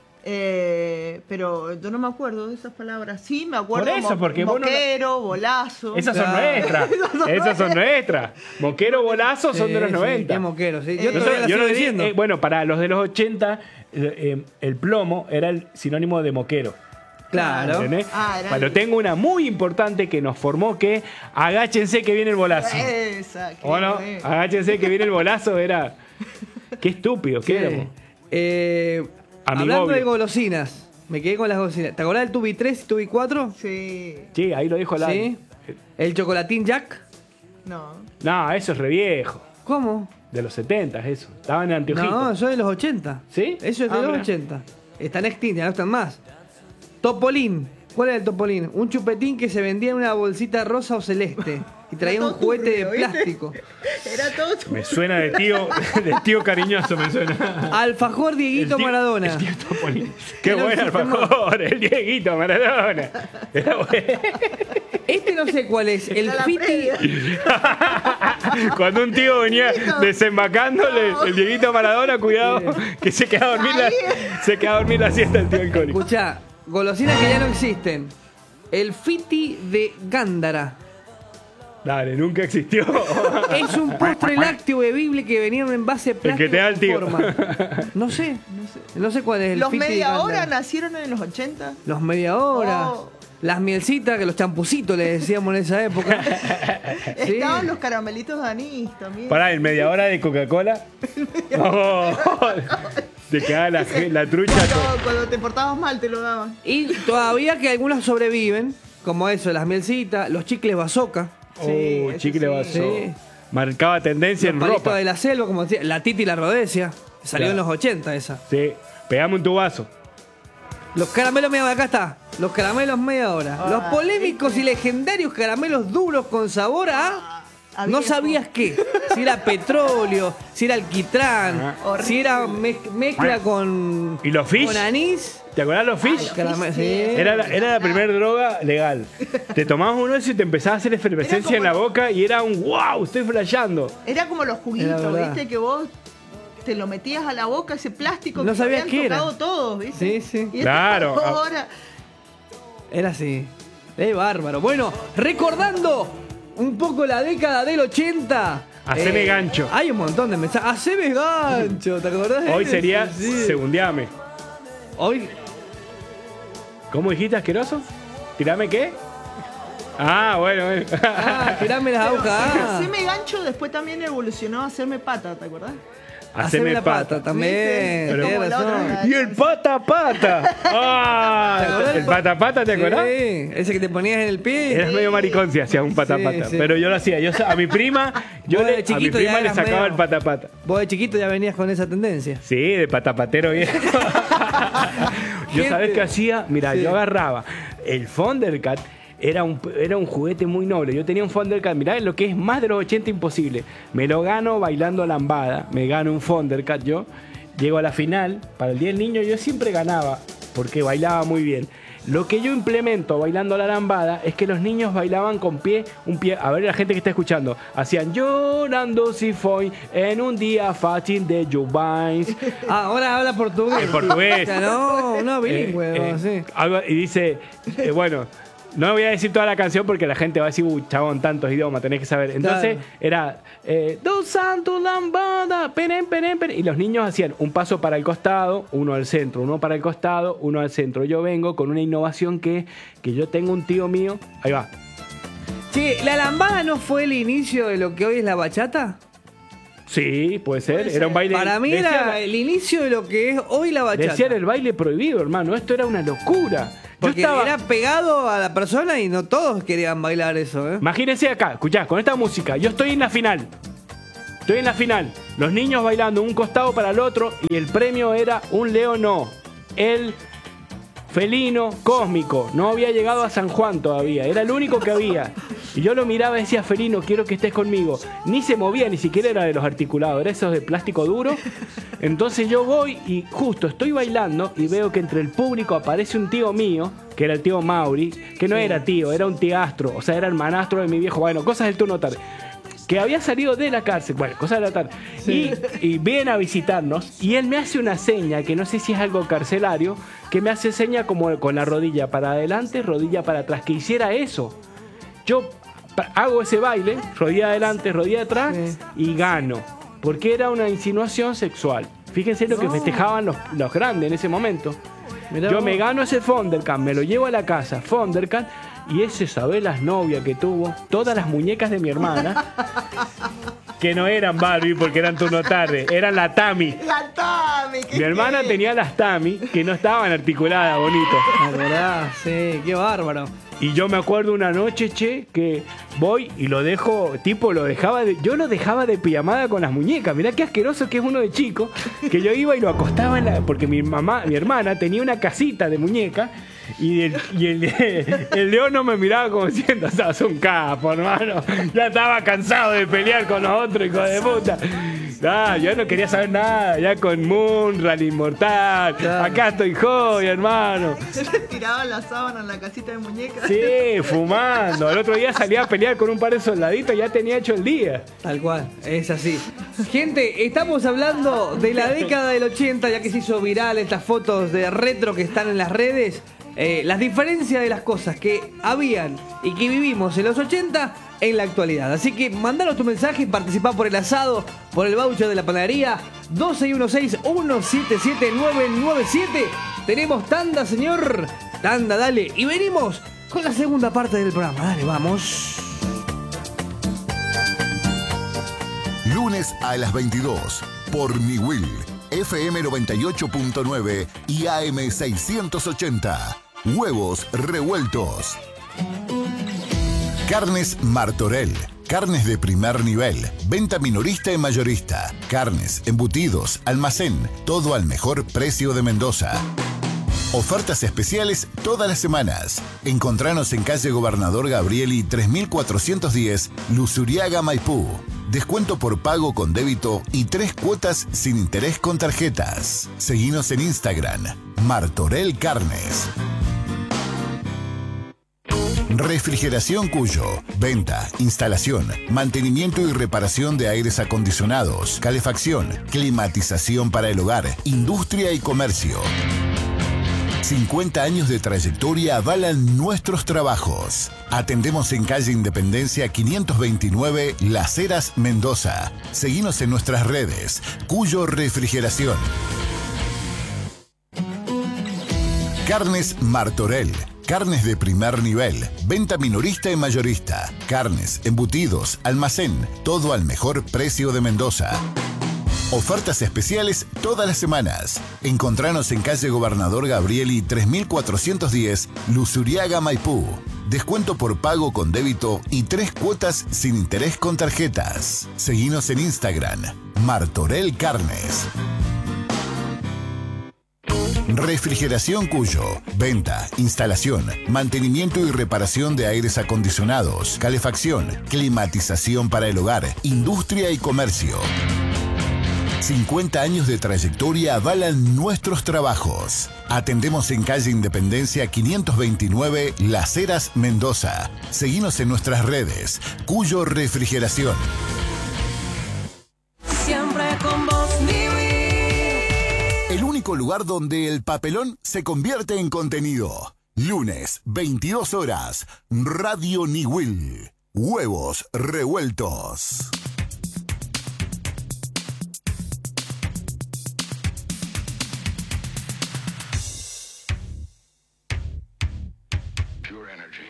Pero yo no me acuerdo de esas palabras. Sí, me acuerdo. Por eso, porque vos no la- moquero, bolazo. Esas son Claro. nuestras. Esas son nuestras. Moquero, bolazo son de los Sí, 90. qué moquero, sí. Yo Yo todavía la no sigo di- diciendo. bueno, para los de los 80, el plomo era el sinónimo de moquero. Claro. ¿Entendés? Ah, era Pero el- tengo una muy importante que nos formó que agáchense que viene el bolazo. Esa. ¿O no? Agáchense que viene el bolazo era... Qué estúpido, qué éramos. Hablando Amigoble. de golosinas, me quedé con las golosinas. ¿Te acordás del Tubi 3 y Tubi 4? Sí. Sí, ahí lo dijo la... Sí. ¿El chocolatín Jack? No. No, eso es re viejo. ¿Cómo? De los 70 eso. Estaban en anteojitos. No, eso es de los 80. ¿Sí? Eso es de Ah, los mirá. 80. Están extintas, no están más. Topolín. ¿Cuál era el Topolín? Un chupetín que se vendía en una bolsita rosa o celeste. Y traía un Todo juguete de turbio, ¿viste? plástico. Era todo. Me suena de tío cariñoso, me suena. Alfajor Dieguito El tío- Maradona. el tío Topolino. Qué Era un buen sistema- alfajor, el Dieguito Maradona. Era bueno. Este no sé cuál es. El Era la Fiti. previa. Cuando un tío venía desembacándole, el Dieguito Maradona, cuidado, que se queda a dormir la siesta el tío alcohólico. Escuchá, golosinas que ya no existen. El Fiti de Gándara. Dale, nunca existió. Es un postre lácteo bebible que venía en un envase plástico. que te da el con tío. forma. No sé cuál es el Los Fiti de media hora Gándara. nacieron en los 80. Los media hora. Oh. Las mielcitas, que los champucitos le decíamos en esa época. Sí. Estaban los caramelitos de anís también. Pará, en media hora de Coca-Cola. Oh, te quedaba la trucha. Cuando te portabas mal te lo daban. Y todavía que algunos sobreviven, como eso, las mielcitas, los chicles bazooka. Sí, Oh, eso chicle sí. vaso. Sí. Marcaba tendencia Los en palitos ropa. de la selva, como decía, la Titi y la Rodesia. Salió Claro. en los 80 esa. Sí, pegame un tubazo. Los caramelos media hora, acá está. Los caramelos media hora. Los polémicos y legendarios caramelos duros con sabor a... A No viejo. sabías qué. Si era petróleo, si era alquitrán, Horrible. si era mezcla con... ¿Y los fish? Con anís. ¿Te acordás los fish? Caramelo, sí. Era la primera droga legal. Te tomabas uno de esos y te empezaba a hacer efervescencia en Era la como- boca y era un wow, estoy flasheando. Era como los Era juguitos, verdad. ¿viste? Que vos te lo metías a la boca, ese plástico No que sabías habían qué era. tocado todos, Sí, ¿viste? sí. Y Claro. ahora Era así. Bárbaro. Bueno, recordando un poco la década del 80. Haceme gancho. Hay un montón de mensajes. Haceme gancho, ¿te acordás de Hoy ese? sería Sí. segundeame. Hoy. ¿Cómo dijiste, asqueroso? ¿Tirame qué? Ah, bueno. Ah, tirame las agujas. Ah. Haceme gancho, después también evolucionó a hacerme pata, ¿te acordás? Haceme la pata también. ¿Viste? tenés Como la razón. otra. Y el pata pata. Ah, ¿Te acordás el pata pata, ¿te acordás? Sí, ese que te ponías en el pie. Eras medio maricón si hacías un pata pata. Sí, sí. Pero yo lo hacía. A mi prima, Vos de a mi chiquito prima ya le eras sacaba medio- el pata pata. Vos de chiquito ya venías con esa tendencia. Sí, de patapatero viejo. Yo sabés qué hacía, mira, Sí. yo agarraba el Thundercat, era un juguete muy noble. Yo tenía un Thundercat, mirá lo que es más de los 80 imposible. Me lo gano bailando lambada, me gano un Thundercat yo. Llego a la final, para el Día del Niño yo siempre ganaba, porque bailaba muy bien. Lo que yo implemento bailando la lambada es que los niños bailaban con un pie, a ver la gente que está escuchando, hacían llorando si fue en un día fácil de Juvines. Ah, ahora habla portugués. En portugués. O sea, no, bilingüe, no, sí. Y dice, bueno, No voy a decir toda la canción porque la gente va a decir, chabón, tantos idiomas, tenés que saber. Entonces era Dos santos lambada, peren, peren, peren. Y los niños hacían un paso para el costado, uno al centro, uno para el costado, uno al centro. Yo vengo con una innovación que yo tengo un tío mío. Ahí va. Sí, ¿la lambada no fue el inicio de lo que hoy es la bachata? Sí, puede ser. Era un baile. Para mí era el inicio de lo que es hoy la bachata. Decían el baile prohibido, hermano. Esto era una locura. Porque era pegado a la persona y no todos querían bailar eso, ¿eh? Imagínense acá, escuchá, con esta música. Yo estoy en la final. Estoy en la final. Los niños bailando un costado para el otro y el premio era un león. El felino cósmico. No había llegado a San Juan todavía. Era el único que había. Y yo lo miraba y decía, felino, quiero que estés conmigo. Ni se movía, ni siquiera era de los articulados. Era esos de plástico duro. Entonces yo voy y justo estoy bailando y veo que entre el público aparece un tío mío, que era el tío Mauri, que no era tío, era un tiastro. O sea, era hermanastro de mi viejo. Bueno, cosas del turno tarde. Que había salido de la cárcel, bueno, cosas de la tarde, y viene a visitarnos, y él me hace una seña, que no sé si es algo carcelario, que me hace seña como con la rodilla para adelante, rodilla para atrás, que hiciera eso. Yo hago ese baile, rodilla adelante, rodilla atrás, y gano, porque era una insinuación sexual. Fíjense lo que festejaban los grandes en ese momento. Yo me gano ese Thundercat, me lo llevo a la casa, Thundercat. Y ese saber las novias que tuvo, todas las muñecas de mi hermana, que no eran Barbie porque eran turno tarde, eran la Tami. La Tami. Mi hermana tenía las Tami que no estaban articuladas, bonito. La verdad, sí, qué bárbaro. Y yo me acuerdo una noche, que voy y lo dejo, yo lo dejaba de pijamada con las muñecas. Mirá qué asqueroso que es uno de chico, que yo iba y lo acostaba porque mi hermana tenía una casita de muñecas. Y el león no me miraba como diciendo, sos un capo, hermano. Ya estaba cansado de pelear con los otros, hijo de puta. Yo no quería saber nada. Ya con Munra, el inmortal. Claro. Acá estoy joya, hermano. Se le tiraba la sábana en la casita de muñecas. Sí, fumando. El otro día salía a pelear con un par de soldaditos, ya tenía hecho el día. Tal cual, es así. Gente, estamos hablando de la década del 80, ya que se hizo viral estas fotos de retro que están en las redes. Las diferencias de las cosas que habían y que vivimos en los 80 en la actualidad. Así que mandanos tu mensaje y participá por el asado, por el voucher de la panadería 12161779997. Tenemos tanda, señor. Tanda, dale. Y venimos con la segunda parte del programa. Dale, vamos. Lunes a las 22 por Mi Will, FM 98.9 y AM 680. Huevos revueltos. Carnes Martorell. Carnes de primer nivel. Venta minorista y mayorista. Carnes, embutidos, almacén. Todo al mejor precio de Mendoza. Ofertas especiales todas las semanas. Encontranos en calle Gobernador Gabrieli 3410, Luzuriaga, Maipú. Descuento por pago con débito y 3 cuotas sin interés con tarjetas. Seguinos en Instagram, Martorell Carnes. Refrigeración Cuyo. Venta, instalación, mantenimiento y reparación de aires acondicionados, calefacción, climatización para el hogar, industria y comercio. 50 años de trayectoria avalan nuestros trabajos. Atendemos en calle Independencia 529, Las Heras, Mendoza. Seguinos en nuestras redes, Cuyo Refrigeración. Carnes Martorell. Carnes de primer nivel. Venta minorista y mayorista. Carnes, embutidos, almacén. Todo al mejor precio de Mendoza. Ofertas especiales todas las semanas. Encontranos en calle Gobernador Gabrieli 3410, Luzuriaga, Maipú. Descuento por pago con débito y 3 cuotas sin interés con tarjetas. Seguinos en Instagram, Martorell Carnes. Refrigeración Cuyo. Venta, instalación, mantenimiento y reparación de aires acondicionados, calefacción, climatización para el hogar, industria y comercio. 50 años de trayectoria avalan nuestros trabajos. Atendemos en calle Independencia 529, Las Heras, Mendoza. Seguinos en nuestras redes, Cuyo Refrigeración. Siempre con vos, El único lugar donde el papelón se convierte en contenido. Lunes, 22 horas. Radio Niwil. Huevos revueltos. Pure energy.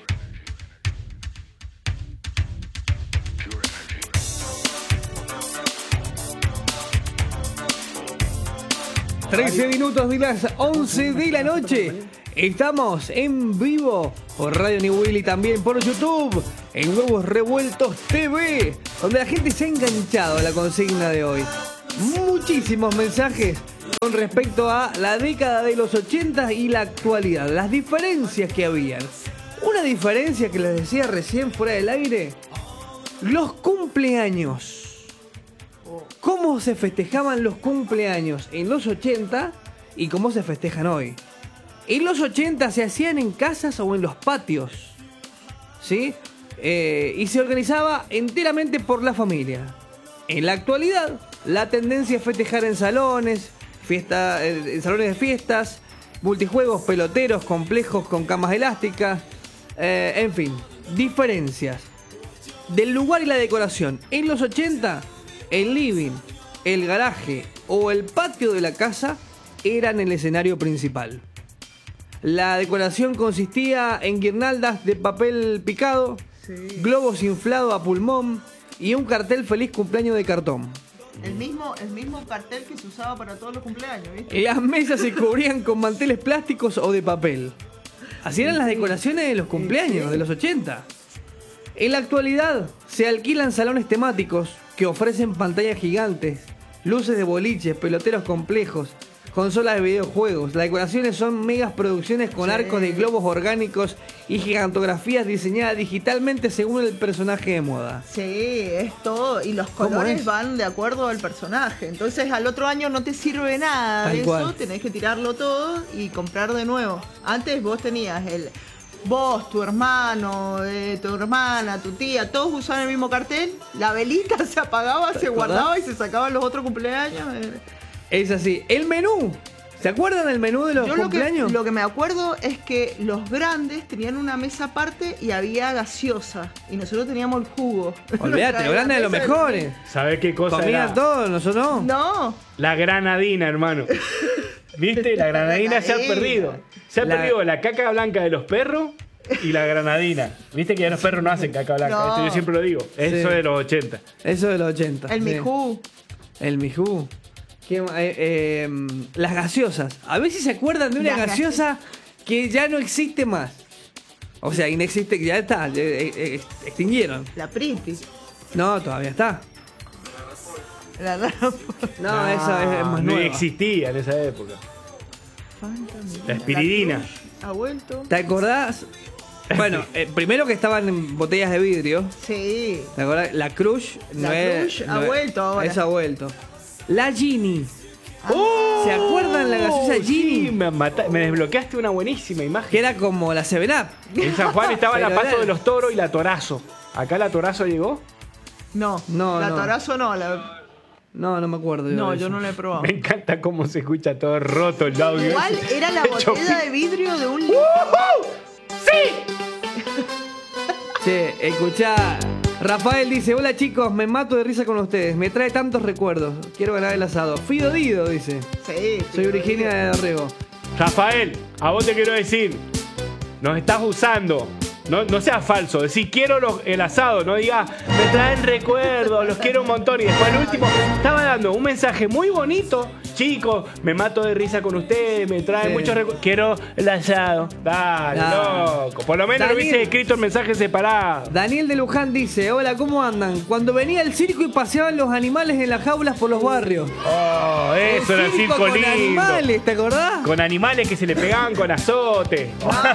13 minutos de las 11 de la noche. Estamos en vivo por Radio Niwil y también por YouTube en Huevos Revueltos TV, donde la gente se ha enganchado a la consigna de hoy. Muchísimos mensajes con respecto a la década de los 80 y la actualidad, las diferencias que habían. Una diferencia que les decía recién fuera del aire, los cumpleaños. ¿Cómo se festejaban los cumpleaños en los 80 y cómo se festejan hoy? En los 80 se hacían en casas o en los patios, ¿sí? Y se organizaba enteramente por la familia. En la actualidad, la tendencia es festejar en salones, en salones de fiestas, multijuegos, peloteros, complejos con camas elásticas, en fin, diferencias del lugar y la decoración. En los 80, el living, el garaje o el patio de la casa eran el escenario principal. La decoración consistía en guirnaldas de papel picado, globos inflados a pulmón y un cartel feliz cumpleaños de cartón. El mismo cartel que se usaba para todos los cumpleaños, ¿viste? Las mesas se cubrían con manteles plásticos o de papel. Así eran las decoraciones de los cumpleaños de los 80. En la actualidad se alquilan salones temáticos que ofrecen pantallas gigantes, luces de boliches, peloteros complejos, consolas de videojuegos. Las decoraciones son megas producciones con arcos de globos orgánicos y gigantografías diseñadas digitalmente según el personaje de moda. Sí, es todo. Y los colores van de acuerdo al personaje. Entonces al otro año no te sirve nada Tal de cual. eso. Tenés que tirarlo todo y comprar de nuevo. Antes vos tenías vos, tu hermano, tu hermana, tu tía, todos usaban el mismo cartel. La velita se apagaba, se guardaba y se sacaban los otros cumpleaños. Es así. El menú. ¿Se acuerdan del menú de los Yo cumpleaños? lo que me acuerdo es que los grandes tenían una mesa aparte y había gaseosa. Y nosotros teníamos el jugo. Olvídate, los grandes de los mejores. ¿Sabés qué cosa Comían era? todo, nosotros no. No. La granadina, hermano. ¿Viste? La granadina se ha perdido. Se ha perdido la caca blanca de los perros y la granadina. ¿Viste que ya los perros no hacen caca blanca? No. Esto yo siempre lo digo. Eso Sí. de los 80. Eso de los 80. El sí. mijú. El mijú. Las gaseosas. A ver si se acuerdan de una Las gaseosa que ya no existe más. O sea, inexiste, ya está. Extinguieron. La Priti. No, todavía está. La Rafa. No, esa es más no nueva. existía en esa época. La espiridina. Ha vuelto. ¿Te acordás? Bueno, primero que estaban en botellas de vidrio. Sí. ¿Te acordás? La Crush. La Crush ha vuelto ahora. Esa ha vuelto. La Gini. ¡Oh! ¿Se acuerdan la gaseosa Gini? Sí, me desbloqueaste una buenísima imagen. Que era como la 7-Up. En San Juan estaba la Pero Paso era- de los Toros y la Torazo. ¿Acá la Torazo llegó? No. No, La no. Torazo no. No me acuerdo. No, de yo eso. no la he probado. Me encanta cómo se escucha todo roto el audio. Igual ese. era la Hecho botella de vidrio de un litro. Che, escuchá. Rafael dice, hola chicos, me mato de risa con ustedes. Me trae tantos recuerdos. Quiero ganar el asado. Fido Dido, dice. Sí. Soy Virginia de Dorrego. Rafael, a vos te quiero decir, nos estás usando. No seas falso, decís quiero el asado, no digas me traen recuerdos, los quiero un montón. Y después al último estaba dando un mensaje muy bonito. Chicos, me mato de risa con ustedes, me traen Sí. muchos recuerdos. Quiero el asado. Dale, Dale. loco. Por lo menos lo Daniel. hubiese escrito el mensaje separado. Daniel de Luján dice, hola, ¿cómo andan? Cuando venía el circo y paseaban los animales en las jaulas por los barrios. Oh, eso era el circo con lindo. animales, ¿te acordás? Con animales que se le pegaban con azote.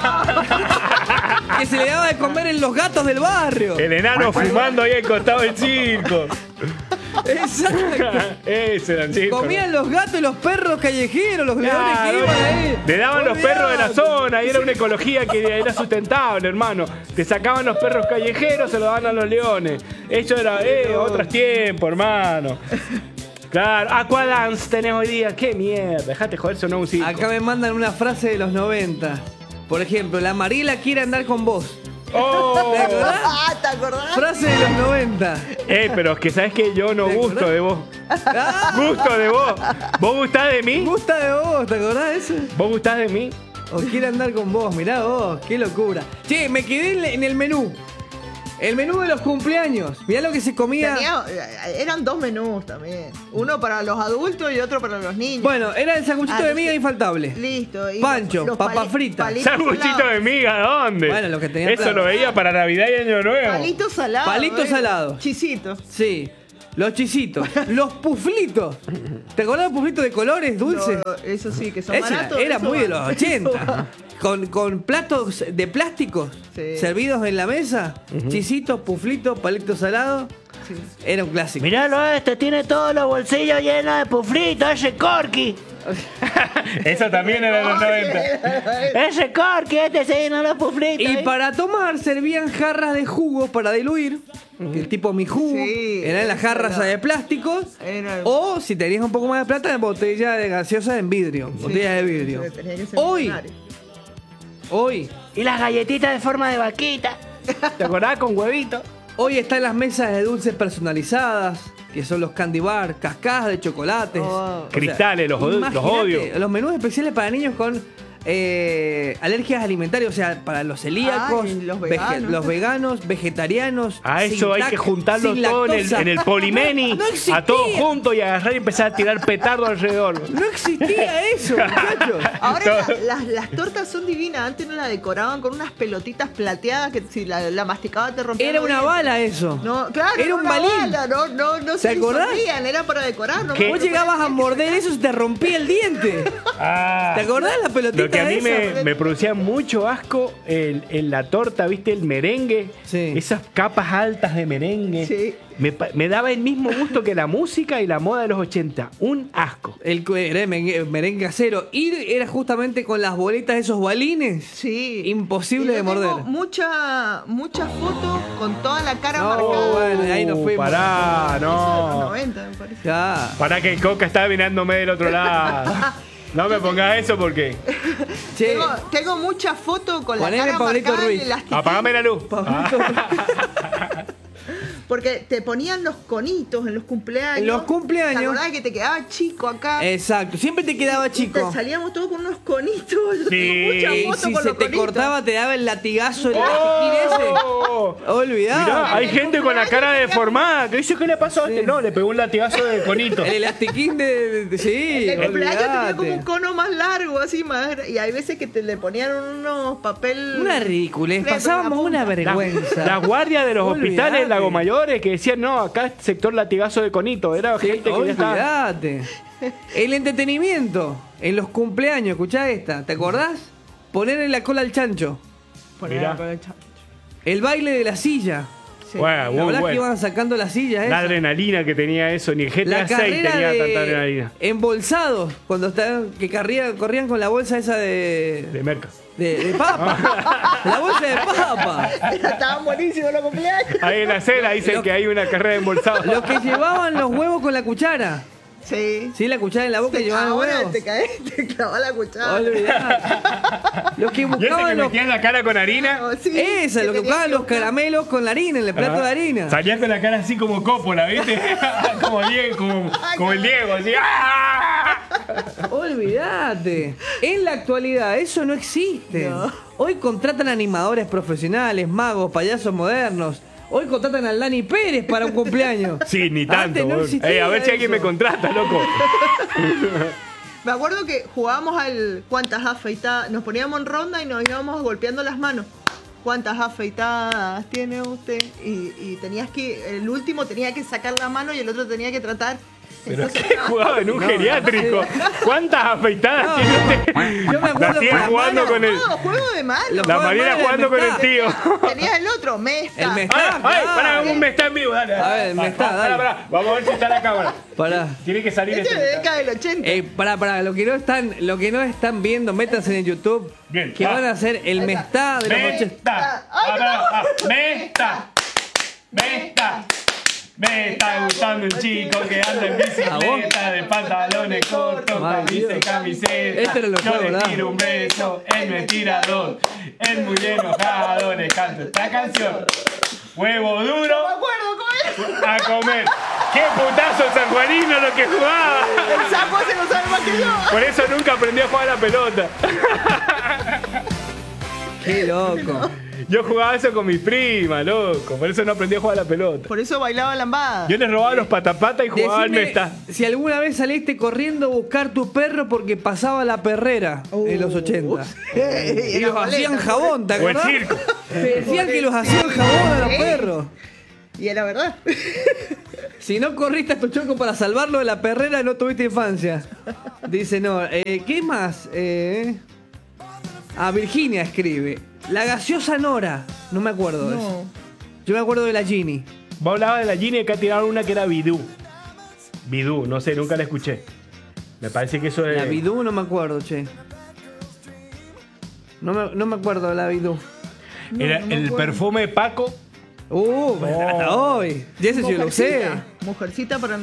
Que se le daba de comer en los gatos del barrio. El enano fumando ahí al costado del circo. Exacto. Ese era el circo. Comían los gatos y los perros callejeros, los leones que Claro, iban ahí. le daban los Olvidate. perros de la zona y era una ecología que era sustentable, hermano. Te sacaban los perros callejeros, se los daban a los leones. Eso era otros tiempos, hermano. Claro, Aquadance tenés hoy día. Qué mierda, dejate joder, sonó un circo. Acá me mandan una frase de los 90. Por ejemplo, la Mariela quiere andar con vos. ¡Oh! ¿Te acordás? ¿Te acordás? Frase de los 90. Pero es que sabes que yo no gusto de vos. Gusto de vos. ¿Vos gustás de mí? Gusta de vos, ¿te acordás de eso? ¿Vos gustás de mí? O quiere andar con vos, mirá vos, qué locura. Che, me quedé en el menú. El menú de los cumpleaños. Mirá lo que se comía. Eran 2 menús también. Uno para los adultos y otro para los niños. Bueno, era el sanguchito de miga infaltable. Listo. Y Pancho, papa frita. palitos ¿Sanguchito salados. de miga? ¿Dónde? Bueno, lo que tenía Eso claro. lo veía para Navidad y Año Nuevo. Palitos salados. Palitos salados. Chisitos. Sí. Los chisitos. Los puflitos. ¿Te acordás de los puflitos de colores dulces? No, eso sí, que son Ese baratos. era eso muy de va. los 80. Con platos de plástico Sí. servidos en la mesa. Chisitos, puflitos, palitos salados. Sí. Era un clásico. Miralo tiene todos los bolsillos llenos de puflitos, ese Corky. Eso también era de los 90. Ese Corky, se llenó los puflitos. Y para tomar servían jarras de jugo para diluir. El tipo mi jugo. Sí, eran las jarras era- de plásticos. era- O si tenías un poco más de plata, en botella de gaseosa en vidrio. Botella de vidrio. Tenía que ser Hoy, millonario. hoy Y las galletitas de forma de vaquita. ¿Te acordás con huevito? Hoy están las mesas de dulces personalizadas, que son los candy bar, cascadas de chocolates. Oh. O sea, Cristales, los imagínate, odio. Los menús especiales para niños con alergias alimentarias, o sea, para los celíacos, Ay, los veganos. los veganos, vegetarianos. A sin eso hay lac- que juntarlo sin todo lactosa. en el Polimeni, No existía. a todos juntos y agarrar y empezar a tirar petardo alrededor. No existía eso, muchachos. Ahora las tortas son divinas. Antes no la decoraban con unas pelotitas plateadas que si la masticaba te rompía. Era los una dientes. bala eso. No, claro, Era un una balín. bala, no se acordás? disolvían, era para decorar. No ¿Qué? Vos llegabas a morder eso y se te rompía el diente. Ah, ¿Te acordás de la pelotita lo que a mí esa? me producía mucho asco en la torta, ¿viste? El merengue. Sí. Esas capas altas de merengue. Sí. Me daba el mismo gusto que la música y la moda de los 80. Un asco. Era merengue casero. Y era justamente con las bolitas de esos balines. Sí. Imposible Y de yo tengo morder. muchas fotos con toda la cara No, marcada. bueno, ahí nos fuimos. Pará, Eso de los no. 90, me parece. Ya. Pará que el Coca está mirándome del otro lado. No me pongas eso porque. Che, Tengo muchas fotos con la Poneme cara Pablito marcada Ruiz. en elastiquín. Apagame la luz. Pablito, Porque te ponían los conitos en los cumpleaños. En los cumpleaños. ¿Te acordás que te quedaba chico acá? exacto, siempre te quedaba chico. Salíamos todos con unos conitos. Yo Sí. tengo muchas Y fotos si con se los te conitos. cortaba, te daba el latigazo, el elastiquín ese. ¡Oh! Olvidá. Mirá, hay gente con la cara deformada. ¿Qué dice? ¿Qué le pasó a este? Sí. No, le pegó un latigazo de conito. El elastiquín sí, El cumpleaños tenía como un olvidate. cono más largo, así más. Y hay veces que le ponían unos papel. Una ridiculez, Fresco en la pasábamos punta. una vergüenza. Las guardias de los Olvidate. hospitales Lago Mayores que decían, no, acá sector latigazo de conito. Era gente que ya estaba. Olvídate. El entretenimiento en los cumpleaños, escuchá esta, ¿te acordás? Ponerle la cola al chancho. Mirá. El baile de la silla. Bueno, La muy verdad que bueno. iban sacando la silla La esa. adrenalina que tenía eso, ni el La GTA 6 carrera tenía tanta de adrenalina. embolsados, cuando estaban, que corrían con la bolsa esa De merca. de papa. La bolsa de papa. Estaban buenísimos los cumpleaños. Ahí en la acera dicen Lo- que hay una carrera de embolsados. Los que llevaban los huevos con la cuchara. Sí. Sí, la cuchara en la boca y llevaban los Ahora huevos. te caes, te clavas la cuchara. Olvidate. Los que ¿Y ese que buscaban los... metían la cara con harina? Oh, sí, Esa, lo que tenías buscaban los buscar. caramelos con la harina, en el plato de harina. Salía con la cara así como Coppola, ¿viste? como Diego, como el Diego, así. ¡ah! Olvídate. En la actualidad eso no existe. No. Hoy contratan animadores profesionales, magos, payasos modernos. Hoy contratan al Dani Pérez para un cumpleaños. Sí, ni tanto. Antes no boludo. existía A ver si alguien me eso. contrata, loco. Me acuerdo que jugábamos al cuántas afeitadas. Nos poníamos en ronda y nos íbamos golpeando las manos. ¿Cuántas afeitadas tiene usted? Y tenías que, el último tenía que sacar la mano y el otro tenía que tratar. Pero Entonces, que jugaba en un geriátrico. ¿Cuántas afeitadas No, tiene usted? Yo me acuerdo La tía con las jugando manos. con el. no, juego de mano. Los La juegos de Mariela mano, jugando con el Mestá. tío. Tenías el otro, Mesta. El Mestá. Ay, ay, pará, un me está en vivo, dale. A ver, me está, dale. Pará. Vamos a ver si está la cámara. Pará. Tiene que salir Este es de este. década del 80. Pará, lo que no están viendo, métanse en YouTube. Bien. Que van a hacer el Mestá de los 80. Mesta. Mesta. Mesta. Me está gustando un chico que anda en bicicleta, de pantalones cortos, camisa y camiseta. Este era lo Yo juego, le tiro un beso, él me tira dos. Él muy enojado, le canto esta canción. Huevo duro, No me acuerdo cómo era. a comer. ¡Qué putazo sanjuanino lo que jugaba! El sapo ese no sabe más que yo. Por eso nunca aprendí a jugar a la pelota. Qué loco. Yo jugaba eso con mi prima, loco. Por eso no aprendí a jugar a la pelota. Por eso bailaba lambada. Yo les robaba los patapata y jugaba al Decime mesta. si alguna vez saliste corriendo a buscar tu perro porque pasaba la perrera en los 80. Y los hacían jabón, ¿te O el acordás? circo. Te decían que los hacían jabón a los perros. Y era verdad. Si no corriste a tu choco para salvarlo de la perrera, no tuviste infancia. Dice, no. ¿Qué más? Virginia escribe. La gaseosa Nora. No me acuerdo de eso. Yo me acuerdo de la Ginny. Vos hablabas de la Ginny y acá tiraron una que era Bidú. Bidú, no sé, nunca la escuché. Me parece que eso es... La Bidú no me acuerdo, che. No me acuerdo de la Bidú. Era el perfume de Paco. Hasta hoy. Y ese sí lo usé. Mujercita para